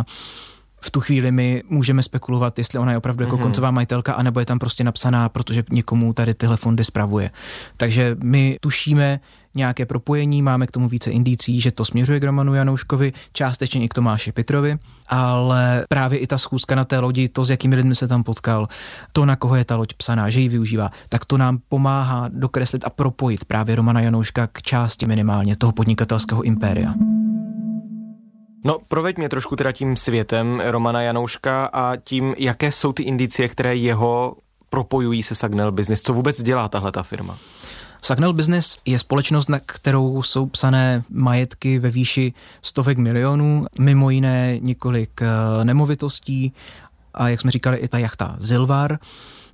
v tu chvíli my můžeme spekulovat, jestli ona je opravdu jako mm-hmm. koncová majitelka, anebo je tam prostě napsaná, protože někomu tady tyhle fondy spravuje. Takže my tušíme nějaké propojení, máme k tomu více indicí, že to směřuje k Romanu Janouškovi, částečně i k Tomáši Pitrovi, ale právě i ta schůzka na té lodi, to, s jakými lidmi se tam potkal, to, na koho je ta loď psaná, že ji využívá, tak to nám pomáhá dokreslit a propojit právě Romana Janouška k části minimálně toho podnikatelského impéria. No, proveď mě trošku teda tím světem Romana Janouška a tím, jaké jsou ty indicie, které jeho propojují se Sagnel Business. Co vůbec dělá tahle ta firma? Sagnel Business je společnost, na kterou jsou psané majetky ve výši stovek milionů, mimo jiné několik nemovitostí a jak jsme říkali i ta jachta Zilvar.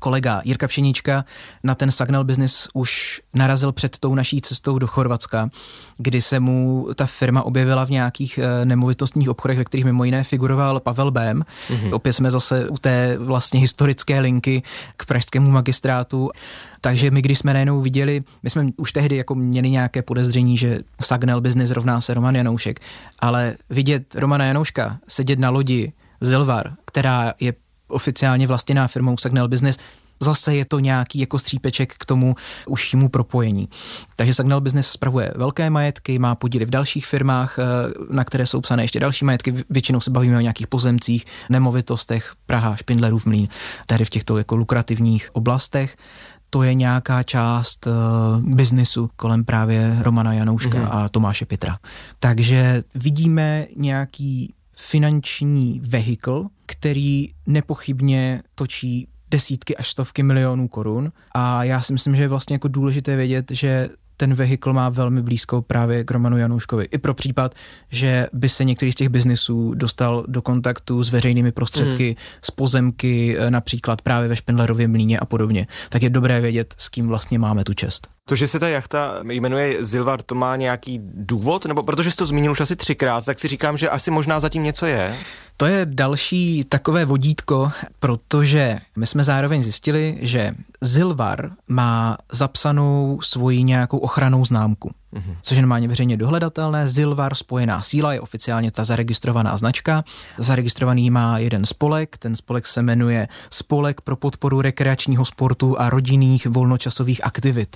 kolega Jirka Pšenička na ten Sagnal Business už narazil před tou naší cestou do Chorvatska, kdy se mu ta firma objevila v nějakých nemovitostních obchodech, ve kterých mimo jiné figuroval Pavel Bém. Mm-hmm. Opět jsme zase u té vlastně historické linky k pražskému magistrátu. Takže my, když jsme najednou viděli, my jsme už tehdy jako měli nějaké podezření, že Sagnal Business rovná se Roman Janoušek, ale vidět Romana Janouška sedět na lodi Zilvar, která je oficiálně vlastněná firmou Sagnal Business, zase je to nějaký jako střípeček k tomu užšímu propojení. Takže Sagnal Business spravuje velké majetky, má podíly v dalších firmách, na které jsou psané ještě další majetky. Většinou se bavíme o nějakých pozemcích, nemovitostech, Praha, Špindlerův Mlýn, tady v těchto jako lukrativních oblastech. To je nějaká část uh, biznisu kolem právě Romana Janouška mm-hmm. a Tomáše Pitra. Takže vidíme nějaký finanční vehikl, který nepochybně točí desítky až stovky milionů korun a já si myslím, že je vlastně jako důležité vědět, že ten vehikl má velmi blízko právě k Romanu Janouškovi. I pro případ, že by se některý z těch biznisů dostal do kontaktu s veřejnými prostředky, mm. s pozemky, například právě ve Špindlerově Mlýně a podobně, tak je dobré vědět, s kým vlastně máme tu čest. To, že se ta jachta jmenuje Zilvar, to má nějaký důvod? Nebo protože jsi to zmínil už asi třikrát, tak si říkám, že asi možná zatím něco je. To je další takové vodítko, protože my jsme zároveň zjistili, že Zilvar má zapsanou svoji nějakou ochrannou známku, mm-hmm. což je normálně veřejně dohledatelné. Zilvar spojená síla je oficiálně ta zaregistrovaná značka. Zaregistrovaný má jeden spolek, ten spolek se jmenuje Spolek pro podporu rekreačního sportu a rodinných volnočasových aktivit.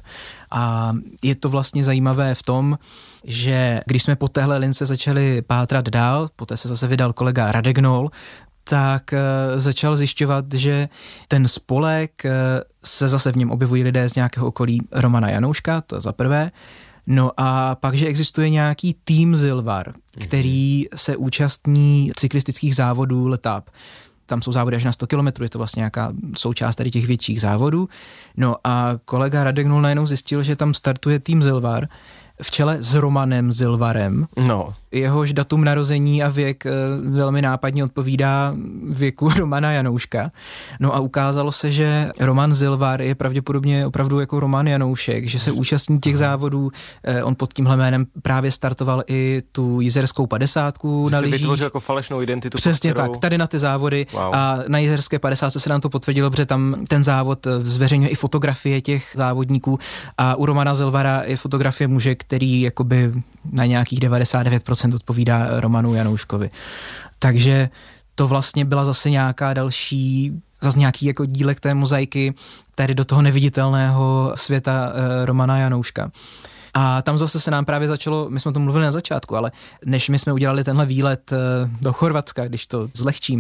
A je to vlastně zajímavé v tom, že když jsme po téhle lince začali pátrat dál, poté se zase vydal kolega Radek Nol, tak uh, začal zjišťovat, že ten spolek uh, se zase v něm objevují lidé z nějakého okolí Romana Janouška, to za prvé. No a pak, že existuje nějaký tým Zilvar, který se účastní cyklistických závodů Letap. Tam jsou závody až na sto kilometrů, je to vlastně nějaká součást tady těch větších závodů. No a kolega Radek Nul najednou zjistil, že tam startuje tým Zilvar v čele s Romanem Zilvarem. No. Jehož datum narození a věk velmi nápadně odpovídá věku Romana Janouška. No a ukázalo se, že Roman Zilvar je pravděpodobně opravdu jako Roman Janoušek, že se účastní těch závodů. On pod tímhle jménem právě startoval i tu jizerskou padesátku na lyžích. Vytvořil jako falešnou identitu. Přesně kterou... tak, tady na ty závody. Wow. A na jizerské padesátce se nám to potvrdilo, protože tam ten závod zveřejňuje i fotografie těch závodníků a u Romana Zilvara je fotografie muže, který jakoby na nějakých devadesát devět procent odpovídá Romanu Janouškovi. Takže to vlastně byla zase nějaká další, zase nějaký jako dílek té mozaiky tady do toho neviditelného světa e, Romana Janouška. A tam zase se nám právě začalo, my jsme to mluvili na začátku, ale než my jsme udělali tenhle výlet e, do Chorvatska, když to zlehčím,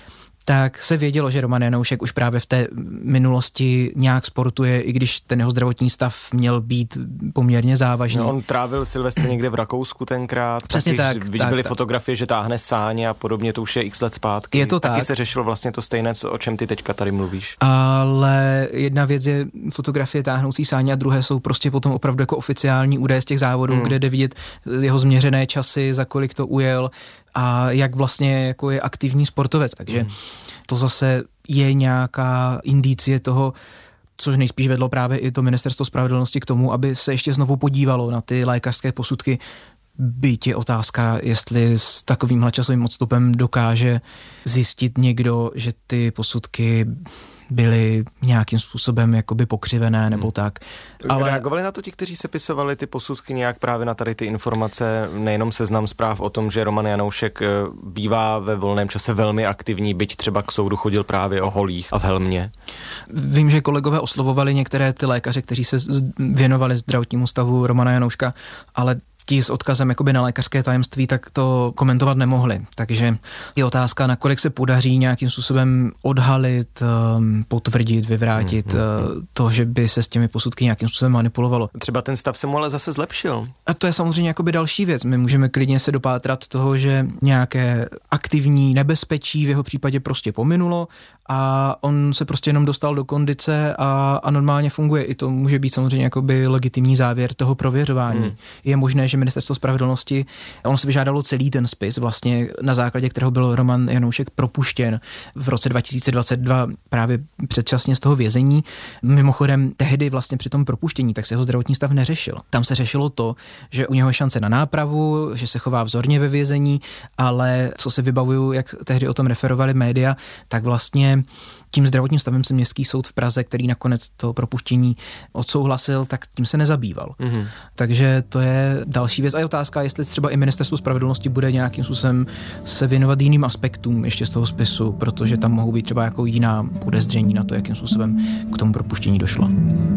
tak se vědělo, že Roman Janoušek už právě v té minulosti nějak sportuje, i když ten jeho zdravotní stav měl být poměrně závažný. No, on trávil Silvestr někde v Rakousku tenkrát. Přesně taky tak. Byly tak, fotografie, že táhne sáně a podobně, to už je x let zpátky. Je to taky tak. se řešilo vlastně to stejné, co, o čem ty teďka tady mluvíš. Ale jedna věc je fotografie táhnoucí sáně a druhé jsou prostě potom opravdu jako oficiální údaje z těch závodů, hmm. kde jde vidět jeho změřené časy, za kolik to ujel a jak vlastně jako je aktivní sportovec. Takže hmm. to zase je nějaká indicie toho, což nejspíš vedlo právě i to Ministerstvo spravedlnosti k tomu, aby se ještě znovu podívalo na ty lékařské posudky. Byť je otázka, jestli s takovýmhle časovým odstupem dokáže zjistit někdo, že ty posudky byly nějakým způsobem jakoby pokřivené nebo hmm. tak. Ale reagovali na to ti, kteří sepisovali ty posudky nějak právě na tady ty informace, nejenom Seznam Zpráv o tom, že Roman Janoušek bývá ve volném čase velmi aktivní, byť třeba k soudu chodil právě o holích a v helmě? Vím, že kolegové oslovovali některé ty lékaře, kteří se věnovali zdravotnímu stavu Romana Janouška, ale ti s odkazem jakoby na lékařské tajemství, tak to komentovat nemohli. Takže je otázka, nakolik se podaří nějakým způsobem odhalit, potvrdit, vyvrátit mm, mm, to, že by se s těmi posudky nějakým způsobem manipulovalo. Třeba ten stav se mu ale zase zlepšil. A to je samozřejmě jakoby další věc. My můžeme klidně se dopátrat toho, že nějaké aktivní nebezpečí v jeho případě prostě pominulo a on se prostě jenom dostal do kondice a, a normálně funguje. I to může být samozřejmě jakoby legitimní závěr toho prověřování. Hmm. Je možné, že Ministerstvo spravedlnosti, ono se vyžádalo celý ten spis, vlastně na základě kterého byl Roman Janoušek propuštěn v roce dva tisíce dvacet dva právě předčasně z toho vězení. Mimochodem tehdy vlastně při tom propuštění tak se jeho zdravotní stav neřešil. Tam se řešilo to, že u něho je šance na nápravu, že se chová vzorně ve vězení, ale co se vybavuju, jak tehdy o tom referovali média, tak vlastně tím zdravotním stavem se Městský soud v Praze, který nakonec to propuštění odsouhlasil, tak tím se nezabýval. Mm-hmm. Takže to je další věc. A je otázka, jestli třeba i Ministerstvo spravedlnosti bude nějakým způsobem se věnovat jiným aspektům ještě z toho spisu, protože tam mohou být třeba jako jiná podezření na to, jakým způsobem k tomu propuštění došlo.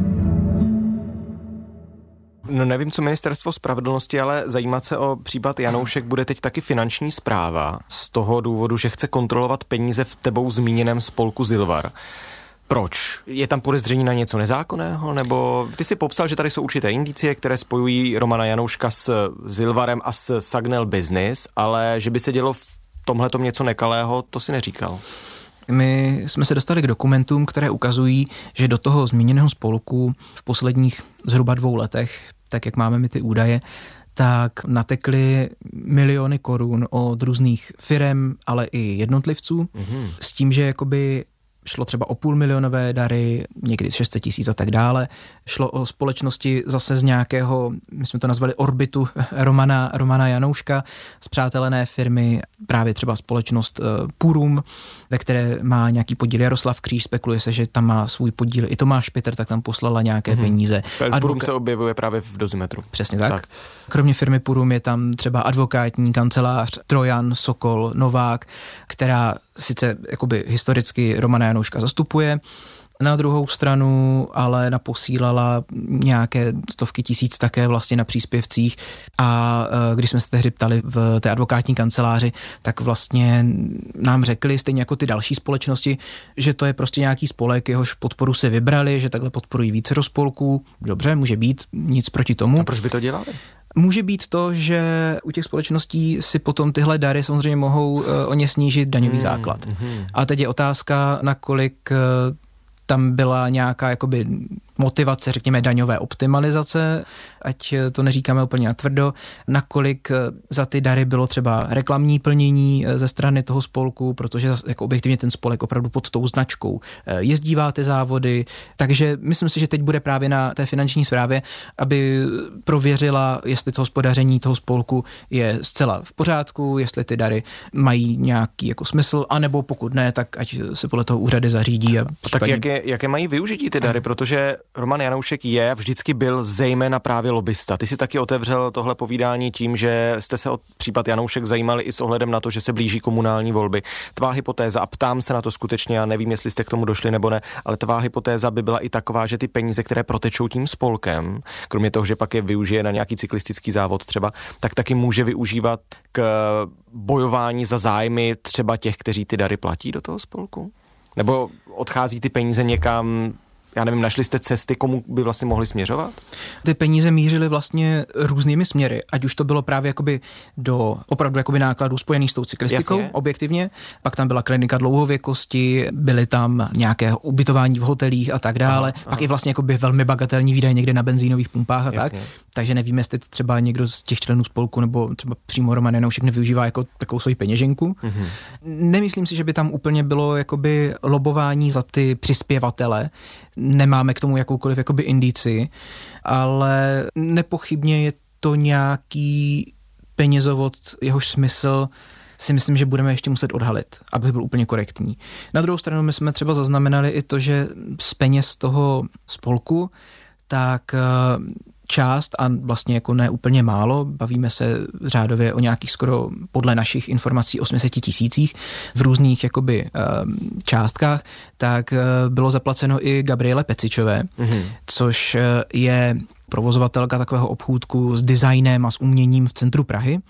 No nevím, co Ministerstvo spravedlnosti, ale zajímat se o případ Janoušek bude teď taky finanční správa z toho důvodu, že chce kontrolovat peníze v tebou zmíněném spolku Zilvar. Proč? Je tam podezření na něco nezákonného? Nebo ty si popsal, že tady jsou určité indicie, které spojují Romana Janouška s Zilvarem a s Sagnel Business, ale že by se dělo v tomhletom něco nekalého, to si neříkal. My jsme se dostali k dokumentům, které ukazují, že do toho zmíněného spolku v posledních zhruba dvou letech, tak jak máme my ty údaje, tak natekly miliony korun od různých firem, ale i jednotlivců, mm-hmm. s tím, že jakoby šlo třeba o půl milionové dary, někdy šest set tisíc a tak dále. Šlo o společnosti zase z nějakého, my jsme to nazvali orbitu Romana, Romana Janouška, spřátelené firmy, právě třeba společnost uh, Purum, ve které má nějaký podíl Jaroslav Kříž, spekuluje se, že tam má svůj podíl i Tomáš Pitr, tak tam poslala nějaké mm-hmm. peníze. Advoka- Purum se objevuje právě v Dozimetru. Přesně tak. tak. Kromě firmy Purum je tam třeba advokátní kancelář Trojan, Sokol, Novák, která sice jakoby historicky Romana Janouška zastupuje, na druhou stranu ale naposílala nějaké stovky tisíc také vlastně na příspěvcích a když jsme se tehdy ptali v té advokátní kanceláři, tak vlastně nám řekli, stejně jako ty další společnosti, že to je prostě nějaký spolek, jehož podporu si vybrali, že takhle podporují více spolků. Dobře, může být, nic proti tomu. A proč by to dělali? Může být to, že u těch společností si potom tyhle dary samozřejmě mohou uh, o ně snížit daňový hmm, základ. Hmm. A teď je otázka, nakolik uh, tam byla nějaká jakoby motivace, řekněme, daňové optimalizace, ať to neříkáme úplně natvrdo, nakolik za ty dary bylo třeba reklamní plnění ze strany toho spolku, protože jako objektivně ten spolek opravdu pod tou značkou jezdívá ty závody, takže myslím si, že teď bude právě na té finanční správě, aby prověřila, jestli to hospodaření toho spolku je zcela v pořádku, jestli ty dary mají nějaký jako smysl, anebo pokud ne, tak ať se podle toho úřady zařídí. A případně... Tak jaké, jaké mají využití ty dary, protože Roman Janoušek je, vždycky byl zejména právě lobista. Ty si taky otevřel tohle povídání tím, že jste se o případ Janoušek zajímali i s ohledem na to, že se blíží komunální volby. Tvá hypotéza, a ptám se na to skutečně, já nevím, jestli jste k tomu došli nebo ne, ale tvá hypotéza by byla i taková, že ty peníze, které protečou tím spolkem, kromě toho, že pak je využije na nějaký cyklistický závod třeba, tak taky může využívat k bojování za zájmy třeba těch, kteří ty dary platí do toho spolku? Nebo odchází ty peníze někam, já nevím, našli jste cesty, komu by vlastně mohli směřovat? Ty peníze mířily vlastně různými směry, ať už to bylo právě jakoby do opravdu jakoby nákladů spojených s tou cyklistikou, jasně, objektivně, pak tam byla klinika dlouhověkosti, byly tam nějaké ubytování v hotelích a tak dále, aha, pak aha. i vlastně jakoby velmi bagatelní výdaje někde na benzínových pumpách a jasně. tak, takže nevím, jestli to třeba někdo z těch členů spolku nebo třeba přímo Roman Janoušek nevyužívá jako takovou svoji peněženku. Mhm. Nemyslím si, že by tam úplně bylo jakoby lobování za ty přispěvatele, nemáme k tomu jakoukoliv jakoby indici, ale nepochybně je to nějaký penězovod, jehož smysl si myslím, že budeme ještě muset odhalit, aby byl úplně korektní. Na druhou stranu my jsme třeba zaznamenali i to, že z peněz toho spolku, tak část, a vlastně jako ne úplně málo, bavíme se řádově o nějakých skoro podle našich informací osm set tisících v různých jakoby částkách, tak bylo zaplaceno i Gabriele Pecičové, mm-hmm. což je provozovatelka takového obchůdku s designem a s uměním v centru Prahy.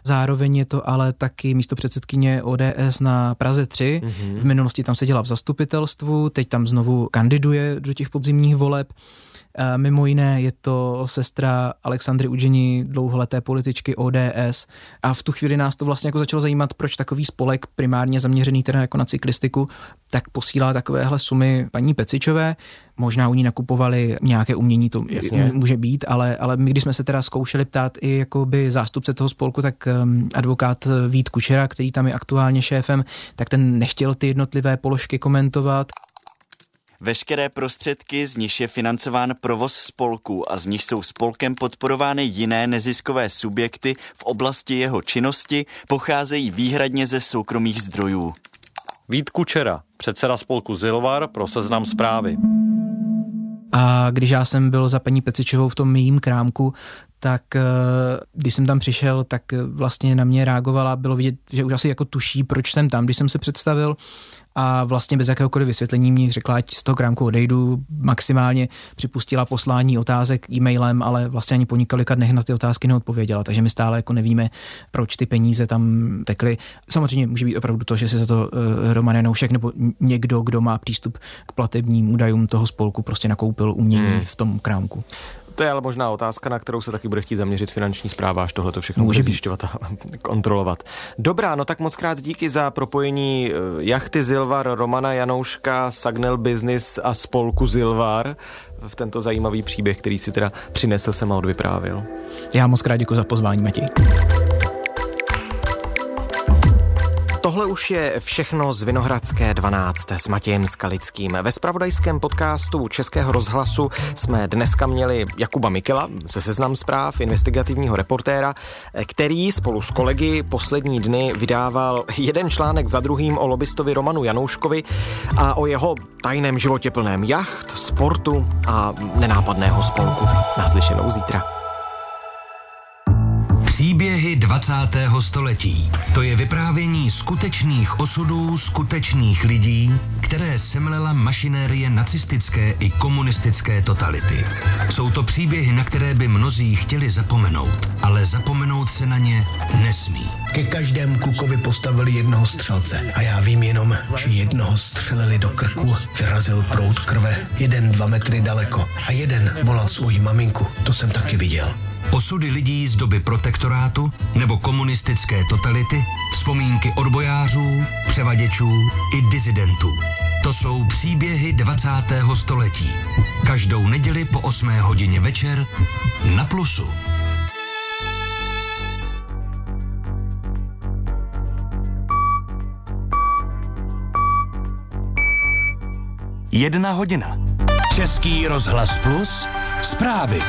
Zároveň je to ale taky místopředsedkyně O D S na Praze tři. Mm-hmm. V minulosti tam seděla v zastupitelstvu, teď tam znovu kandiduje do těch podzimních voleb. Mimo jiné je to sestra Alexandry Udženi, dlouholeté političky O D S, a v tu chvíli nás to vlastně jako začalo zajímat, proč takový spolek primárně zaměřený teda jako na cyklistiku, tak posílá takovéhle sumy paní Pecičové. Možná u ní nakupovali nějaké umění, to Jasně. může být, ale, ale my, když jsme se teda zkoušeli ptát i jakoby zástupce toho spolku, tak um, advokát Vít Kučera, který tam je aktuálně šéfem, tak ten nechtěl ty jednotlivé položky komentovat. Veškeré prostředky, z nich je financován provoz spolku a z nich jsou spolkem podporovány jiné neziskové subjekty v oblasti jeho činnosti, pocházejí výhradně ze soukromých zdrojů. Vít Kučera, předseda spolku Zilvar pro Seznam Zprávy. A když já jsem byl za paní Pecičovou v tom mým krámku, tak když jsem tam přišel, tak vlastně na mě reagovala, bylo vidět, že už asi jako tuší, proč jsem tam, když jsem se představil, a vlastně bez jakéhokoliv vysvětlení mi řekla, ať z toho krámku odejdu, maximálně připustila poslání otázek e-mailem, ale vlastně ani po několika dnech na ty otázky neodpověděla, takže my stále jako nevíme, proč ty peníze tam tekly. Samozřejmě může být opravdu to, že si za to uh, Roman Janoušek nebo někdo, kdo má přístup k platebním údajům toho spolku, prostě nakoupil umění hmm. v tom krámku. To je ale možná otázka, na kterou se taky bude chtít zaměřit finanční správa, až tohle to všechno může zjišťovat a kontrolovat. Dobrá, no tak moc krát díky za propojení jachty Zilvar, Romana Janouška, Sagnel Business a spolku Zilvar v tento zajímavý příběh, který si teda přinesl sem a odvyprávil. Já moc krát děkuji za pozvání, Matěj. Tohle už je všechno z Vinohradské dvanáct s Matějem Skalickým. Ve zpravodajském podcastu Českého rozhlasu jsme dneska měli Jakuba Mikela ze Seznam Zpráv, investigativního reportéra, který spolu s kolegy poslední dny vydával jeden článek za druhým o lobistovi Romanu Janouškovi a o jeho tajném životě plném jacht, sportu a nenápadného spolku. Naslyšenou zítra. Příběhy dvacátého století. To je vyprávění skutečných osudů skutečných lidí, které semlela mašinérie nacistické i komunistické totality. Jsou to příběhy, na které by mnozí chtěli zapomenout, ale zapomenout se na ně nesmí. Ke každému klukovi postavili jednoho střelce a já vím jenom, že jednoho střelili do krku, vyrazil proud krve, jeden dva metry daleko a jeden volal svoji maminku, to jsem taky viděl. Osudy lidí z doby protektorátu nebo komunistické totality, vzpomínky odbojářů, převaděčů i disidentů. To jsou příběhy dvacátého století. Každou neděli po osmé hodině večer na Plusu. Jedna hodina. Český rozhlas Plus. Zprávy.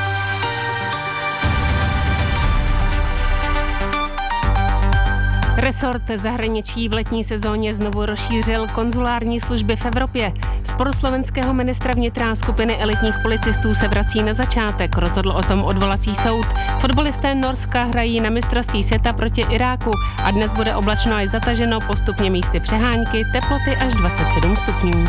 Resort zahraničí v letní sezóně znovu rozšířil konzulární služby v Evropě. Z poloslovenského ministra vnitra skupiny elitních policistů se vrací na začátek, rozhodl o tom odvolací soud. Fotbalisté Norska hrají na mistrovství světa proti Iráku a dnes bude oblačno až zataženo, postupně místy přehánky, teploty až dvacet sedm stupňů.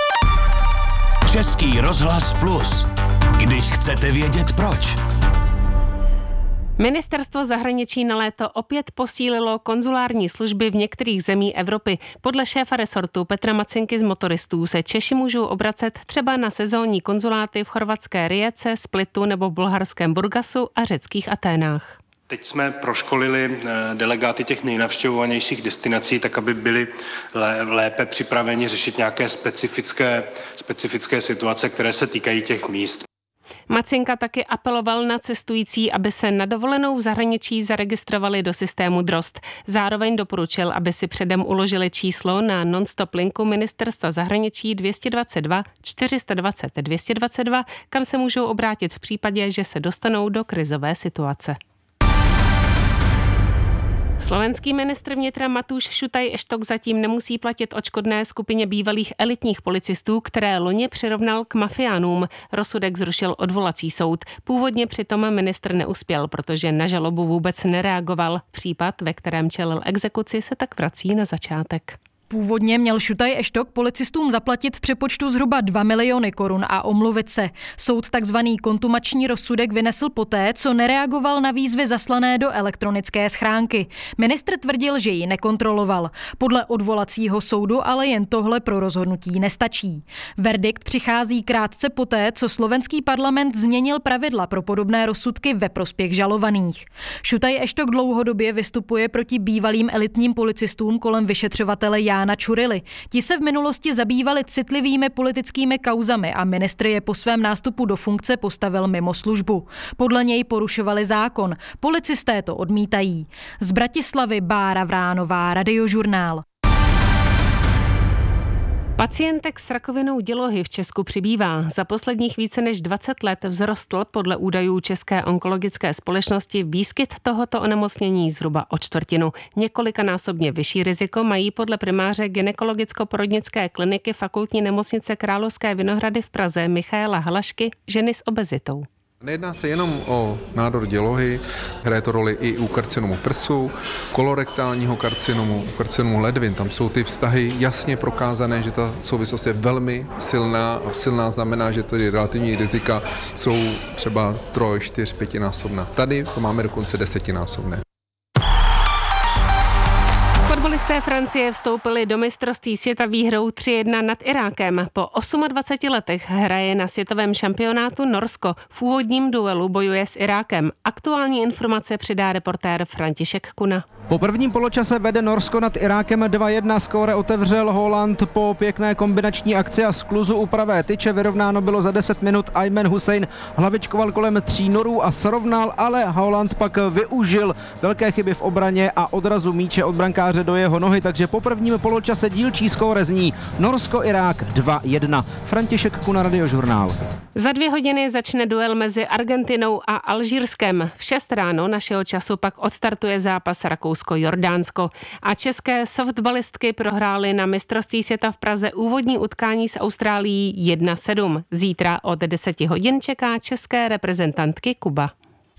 Český rozhlas Plus. Když chcete vědět proč. Ministerstvo zahraničí na léto opět posílilo konzulární služby v některých zemí Evropy. Podle šéfa resortu Petra Macinky z Motoristů se Češi můžou obracet třeba na sezónní konzuláty v chorvatské Rijece, Splitu nebo bulharském Burgasu a řeckých Aténách. Teď jsme proškolili delegáty těch nejnavštěvovanějších destinací, tak aby byli lépe připraveni řešit nějaké specifické, specifické situace, které se týkají těch míst. Macinka taky apeloval na cestující, aby se na dovolenou v zahraničí zaregistrovali do systému Drozd. Zároveň doporučil, aby si předem uložili číslo na non-stop linku Ministerstva zahraničí dvě stě dvacet dva čtyři sta dvacet dvě stě dvacet dva, kam se můžou obrátit v případě, že se dostanou do krizové situace. Slovenský ministr vnitra Matúš Šutaj-Eštok zatím nemusí platit odškodné skupině bývalých elitních policistů, které loni přirovnal k mafiánům. Rozsudek zrušil odvolací soud. Původně přitom ministr neuspěl, protože na žalobu vůbec nereagoval. Případ, ve kterém čelil exekuci, se tak vrací na začátek. Původně měl Šutaj Eštok policistům zaplatit v přepočtu zhruba dva miliony korun a omluvit se. Soud takzvaný kontumační rozsudek vynesl poté, co nereagoval na výzvy zaslané do elektronické schránky. Ministr tvrdil, že ji nekontroloval. Podle odvolacího soudu ale jen tohle pro rozhodnutí nestačí. Verdikt přichází krátce poté, co slovenský parlament změnil pravidla pro podobné rozsudky ve prospěch žalovaných. Šutaj Eštok dlouhodobě vystupuje proti bývalým elitním policistům kolem vyšetřovatele Jána Čurily. Ti se v minulosti zabývali citlivými politickými kauzami a ministr je po svém nástupu do funkce postavil mimo službu. Podle něj porušovali zákon. Policisté to odmítají. Z Bratislavy Bára Vránová, Radiožurnál. Pacientek s rakovinou dělohy v Česku přibývá. Za posledních více než dvacet let vzrostl podle údajů České onkologické společnosti výskyt tohoto onemocnění zhruba o čtvrtinu. Několikanásobně vyšší riziko mají podle primáře gynekologicko-porodnické kliniky Fakultní nemocnice Královské Vinohrady v Praze Michaela Halašky ženy s obezitou. Nejedná se jenom o nádor dělohy, hraje to roli i u karcinomu prsu, kolorektálního karcinomu, karcinomu ledvin. Tam jsou ty vztahy jasně prokázané, že ta souvislost je velmi silná a silná znamená, že ty relativní rizika jsou třeba troj, čtyř, pětinásobná. Tady to máme dokonce desetinásobné. Fotbalisté Francie vstoupili do mistrovství světa výhrou tři jedna nad Irákem. Po dvaceti osmi letech hraje na světovém šampionátu Norsko. V úvodním duelu bojuje s Irákem. Aktuální informace přidá reportér František Kuna. Po prvním poločase vede Norsko nad Irákem dva jedna, skóre otevřel Haaland po pěkné kombinační akci a skluzu u pravé tyče. Vyrovnáno bylo za deset minut, Ayman Hussein hlavičkoval kolem tří norů a srovnal, ale Haaland pak využil velké chyby v obraně a odrazu míče od brankáře do jeho nohy, takže po prvním poločase dílčí skóre zní Norsko-Irák dva jedna. František Kuna, Radiožurnál. Za dvě hodiny začne duel mezi Argentinou a Alžírskem. V šest ráno našeho času pak odstartuje zápas Rakousko-Jordánsko. A české softballistky prohrály na mistrovství světa v Praze úvodní utkání s Austrálií jedna sedm. Zítra od deseti hodin čeká české reprezentantky Kuba.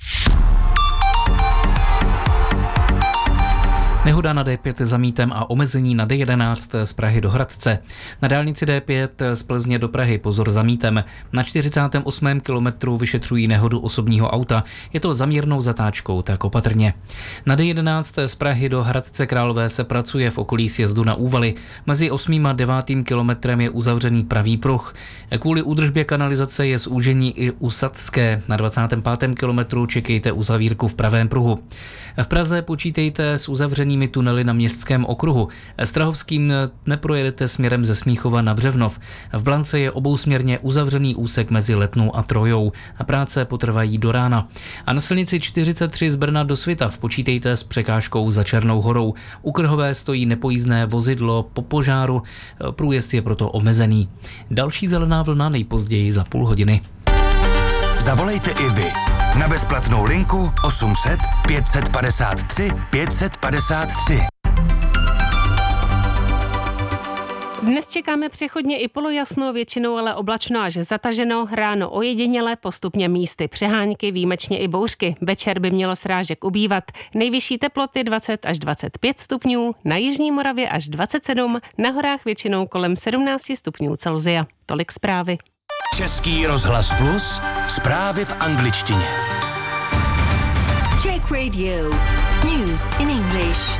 Nehoda na D pět za Mítem a omezení na D jedenáct z Prahy do Hradce. Na dálnici D pět z Plzně do Prahy pozor za Mítem. Na čtyřicátém osmém kilometru vyšetřují nehodu osobního auta. Je to za mírnou zatáčkou, tak opatrně. Na D jedenáct z Prahy do Hradce Králové se pracuje v okolí sjezdu na Úvaly. Mezi osmým a devátým kilometrem je uzavřený pravý pruh. Kvůli údržbě kanalizace je zúžení i u Sadské. Na dvacátém pátém kilometru čekejte uzavírku v pravém pruhu. V Praze počítejte s uzavřenými tunely na Městském okruhu. Strahovským neprojedete směrem ze Smíchova na Břevnov. V Blance je obousměrně uzavřený úsek mezi Letnou a Trojou. A práce potrvají do rána. A na silnici čtyřicet tři z Brna do Svitav počítejte s překážkou za Černou horou. U Krhové stojí nepojízdné vozidlo po požáru. Průjezd je proto omezený. Další zelená vlna nejpozději za půl hodiny. Zavolejte i vy na bezplatnou linku osm set pět set padesát tři pět set padesát tři. Dnes čekáme přechodně i polojasno, většinou ale oblačno až zataženo, ráno ojediněle, postupně místy přehánky, výjimečně i bouřky. Večer by mělo srážek ubývat. Nejvyšší teploty dvacet až dvacet pět stupňů, na jižní Moravě až dvacet sedm, na horách většinou kolem sedmnáct stupňů Celsia. Tolik zprávy. Český rozhlas Plus, zprávy v angličtině. Czech Radio. News in English.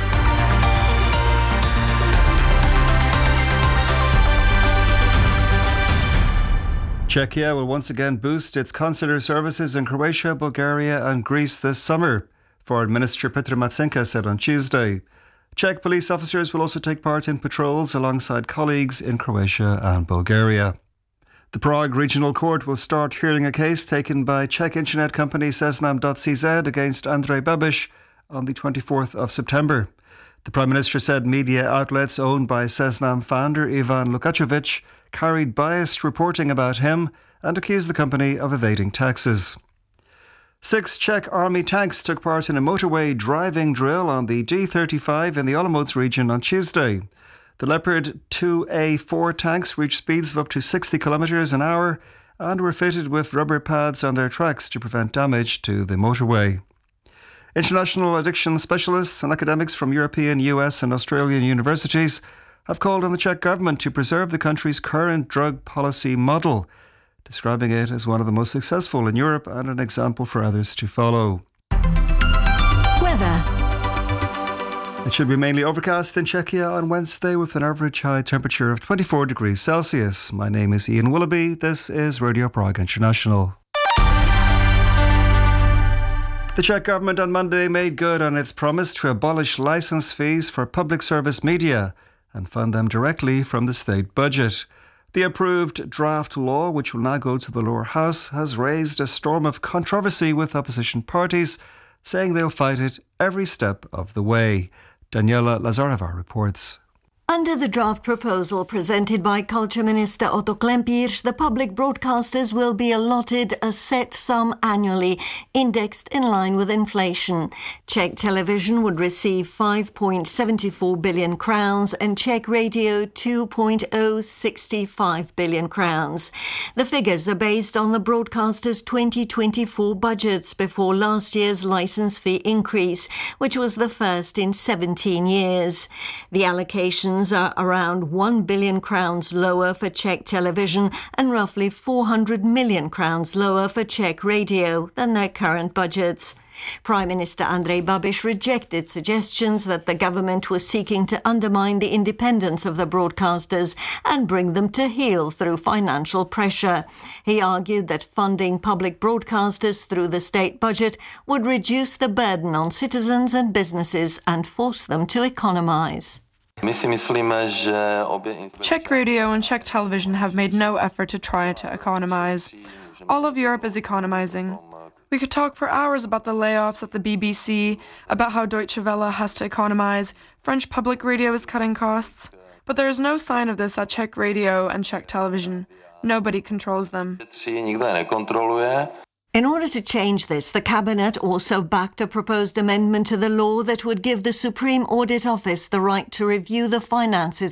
Czechia will once again boost its consular services in Croatia, Bulgaria and Greece this summer, Foreign Minister Petr Matsenka said on Tuesday. Czech police officers will also take part in patrols alongside colleagues in Croatia and Bulgaria. The Prague Regional Court will start hearing a case taken by Czech internet company Seznam dot C Z against Andrej Babiš on the twenty-fourth of September. The Prime Minister said media outlets owned by Seznam founder Ivan Lukačević carried biased reporting about him and accused the company of evading taxes. Six Czech army tanks took part in a motorway driving drill on the D thirty-five in the Olomouc region on Tuesday. The Leopard two A four tanks reached speeds of up to sixty kilometres an hour and were fitted with rubber pads on their tracks to prevent damage to the motorway. International addiction specialists and academics from European, U S and Australian universities have called on the Czech government to preserve the country's current drug policy model, describing it as one of the most successful in Europe and an example for others to follow. Weather. It should be mainly overcast in Czechia on Wednesday with an average high temperature of twenty-four degrees Celsius. My name is Ian Willoughby. This is Radio Prague International. The Czech government on Monday made good on its promise to abolish licence fees for public service media and fund them directly from the state budget. The approved draft law, which will now go to the lower house, has raised a storm of controversy with opposition parties, saying they'll fight it every step of the way. Daniela Lazareva reports. Under the draft proposal presented by Culture Minister Otto Klempíř, the public broadcasters will be allotted a set sum annually, indexed in line with inflation. Czech television would receive five point seven four billion crowns and Czech radio two point zero six five billion crowns. The figures are based on the broadcasters' twenty twenty-four budgets before last year's licence fee increase, which was the first in seventeen years. The allocations are around one billion crowns lower for Czech television and roughly four hundred million crowns lower for Czech radio than their current budgets. Prime Minister Andrej Babiš rejected suggestions that the government was seeking to undermine the independence of the broadcasters and bring them to heel through financial pressure. He argued that funding public broadcasters through the state budget would reduce the burden on citizens and businesses and force them to economize. Czech radio and Czech television have made no effort to try to economize. All of Europe is economizing. We could talk for hours about the layoffs at the B B C, about how Deutsche Welle has to economize, French public radio is cutting costs. But there is no sign of this at Czech radio and Czech television. Nobody controls them. In order to change this, the Cabinet also backed a proposed amendment to the law that would give the Supreme Audit Office the right to review the finances